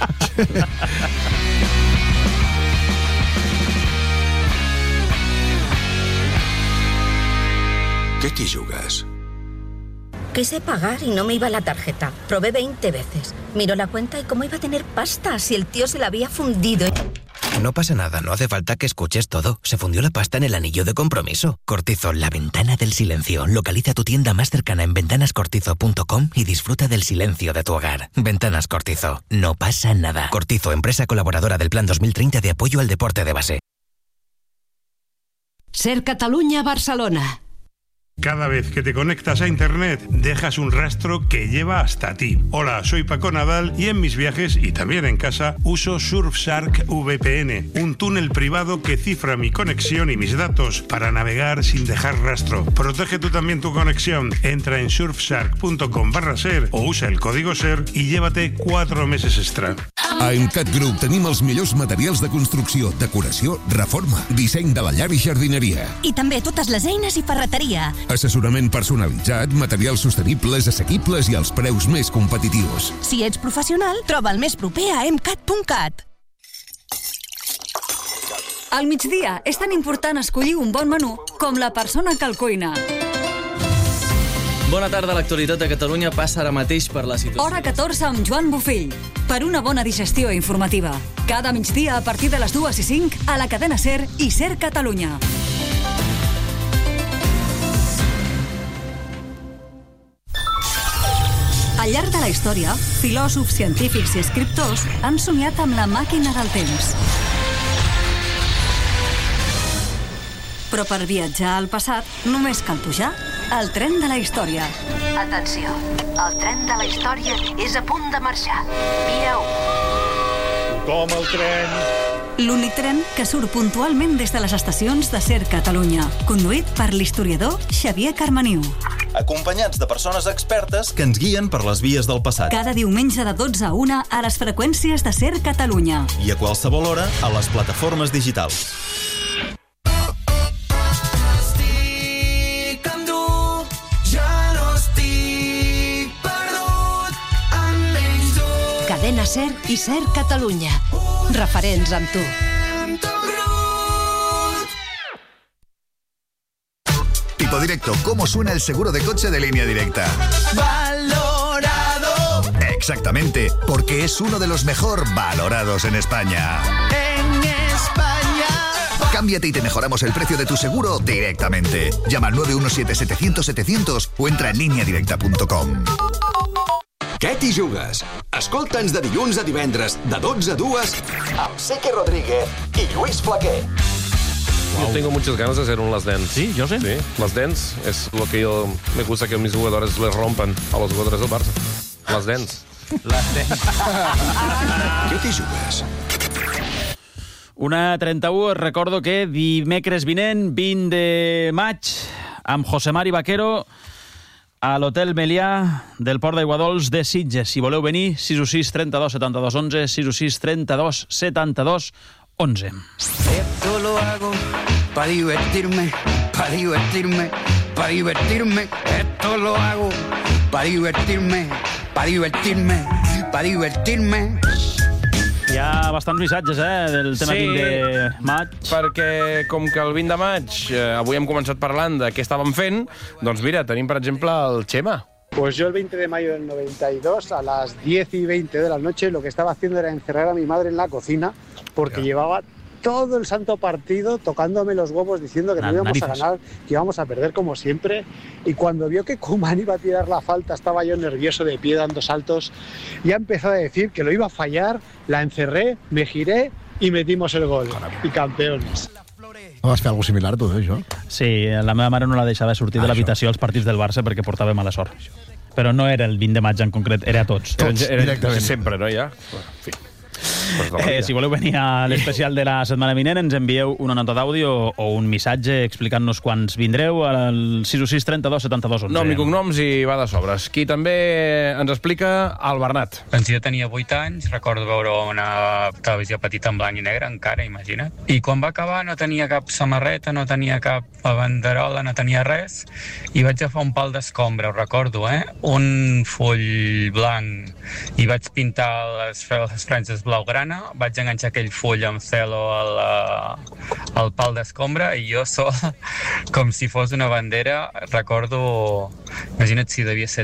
¿Qué te jugas?
Quise pagar y no me iba la tarjeta. Probé veinte veces. Miró la cuenta y cómo iba a tener pasta si el tío se la había fundido.
No pasa nada, no hace falta que escuches todo. Se fundió la pasta en el anillo de compromiso. Cortizo, la ventana del silencio. Localiza tu tienda más cercana en ventanas cortizo punto com y disfruta del silencio de tu hogar. Ventanas Cortizo. No pasa nada. Cortizo, empresa colaboradora del Plan dos mil treinta de apoyo al deporte de base.
Ser Catalunya, Barcelona.
Cada vez que te conectas a Internet, dejas un rastro que lleva hasta ti. Hola, soy Paco Nadal y en mis viajes y también en casa uso Surfshark V P N, un túnel privado que cifra mi conexión y mis datos para navegar sin dejar rastro. Protege tú también tu conexión. Entra en surfshark punto com barra ser o usa el código SER y llévate cuatro meses extra.
A Emcat Group tenim els millors materials de construcció, decoració, reforma, disseny de la llar i jardineria.
I també totes les eines i ferreteria.
Assessorament personalitzat, materials sostenibles, assequibles i els preus més competitius.
Si ets professional, troba el més proper a emcat punt cat.
Al migdia és tan important escollir un bon menú com la persona que el cuina.
Bona tarda, l'actualitat de Catalunya passa ara mateix per la situació.
Hora catorze amb Joan Bofill, per una bona digestió informativa. Cada migdia a partir de les dues i cinc a la cadena SER i SER Catalunya. Al llarg de la història, filòsofs, científics i escriptors han somiat amb la màquina del temps. Però per viatjar al passat només cal pujar al tren de la història.
Atenció, el tren de la història és a punt de marxar. Via u.
Com el tren...
L'únic tren que surt puntualment des de les estacions de SER Catalunya, conduït per l'historiador Xavier Carmaniu.
Acompanyats de persones expertes que ens guien per les vies del passat.
Cada diumenge de dotze a una a les freqüències de SER Catalunya.
I a qualsevol hora a les plataformes digitals.
Cadena SER i SER Catalunya. Referents amb tu.
Tipo Directo, ¿cómo suena el seguro de coche de Línea Directa?
Valorado.
Exactamente, porque es uno de los mejor valorados en España.
En España.
Cámbiate y te mejoramos el precio de tu seguro directamente. Llama al nueve uno siete, setecientos, setecientos o entra en línea directa punto com. Què t'hi jugues? Escolta'ns de dilluns a divendres, de dotze a dues, amb Seque Rodríguez i Lluís Flaquer.
Yo tengo muchas ganas de hacer un Last Dance.
Sí, yo sé.
Sí, Last Dance es lo que yo me gusta que mis jugadores les rompan a los jugadores del Barça. Last Dance.
Last Dance.
Què t'hi jugues?
Una trenta-u, recordo que dimecres vinent, vint de maig, amb José Mari Vaquero, a l'Hotel Melià del Port d'Aiguadols de Sitges. Si voleu venir, sis u sis, trenta-dos, setanta-dos, onze, sis u sis, trenta-dos, setanta-dos, onze.
Esto lo hago para divertirme, para divertirme, para divertirme. Esto lo hago para divertirme, para divertirme, para divertirme.
Hi ha bastants missatges, eh, del tema
Sí,
vint de maig.
perquè com que el vint de maig eh, avui hem començat parlant de què estàvem fent, doncs mira, tenim per exemple el Xema.
Pues yo el veinte de mayo del noventa y dos, a las diez y veinte de la noche, lo que estaba haciendo era encerrar a mi madre en la cocina porque llevaba todo el santo partido tocándome los huevos diciendo que no
Las
íbamos a
narices.
ganar, que íbamos a perder como siempre. Y cuando vio que Koeman iba a tirar la falta, estaba yo nervioso de pie dando saltos. Ya empezó a decir que lo iba a fallar, la encerré, me giré y metimos el gol. Y campeones.
No vas fer alguna cosa similar, tu, eh, això?
Sí, la meva mare no la deixava sortir de l'habitació als partits del Barça perquè portava mala sort. Però no era el vint de maig en concret, era a tots.
Eren, eren
directament.
sempre, no, ja? En fi.
Eh, si voleu venir a l'especial de la setmana vinent, ens envieu una nota d'àudio o un missatge explicant-nos quants vindreu al sis u sis, trenta-dos, setanta-dos, onze.
Nom i cognoms i va de sobres. Qui també ens explica, el Bernat.
Doncs jo tenia vuit anys, recordo veure una televisió petita en blanc i negre, encara, imagina't. I quan va acabar no tenia cap samarreta, no tenia cap banderola, no tenia res, i vaig agafar un pal d'escombra, ho recordo, eh? Un full blanc, i vaig pintar les, les franges blaugrana, vaig enganxar aquell full amb celo al, al pal d'escombra, i jo sol, com si fos una bandera, recordo, imagina't si devia ser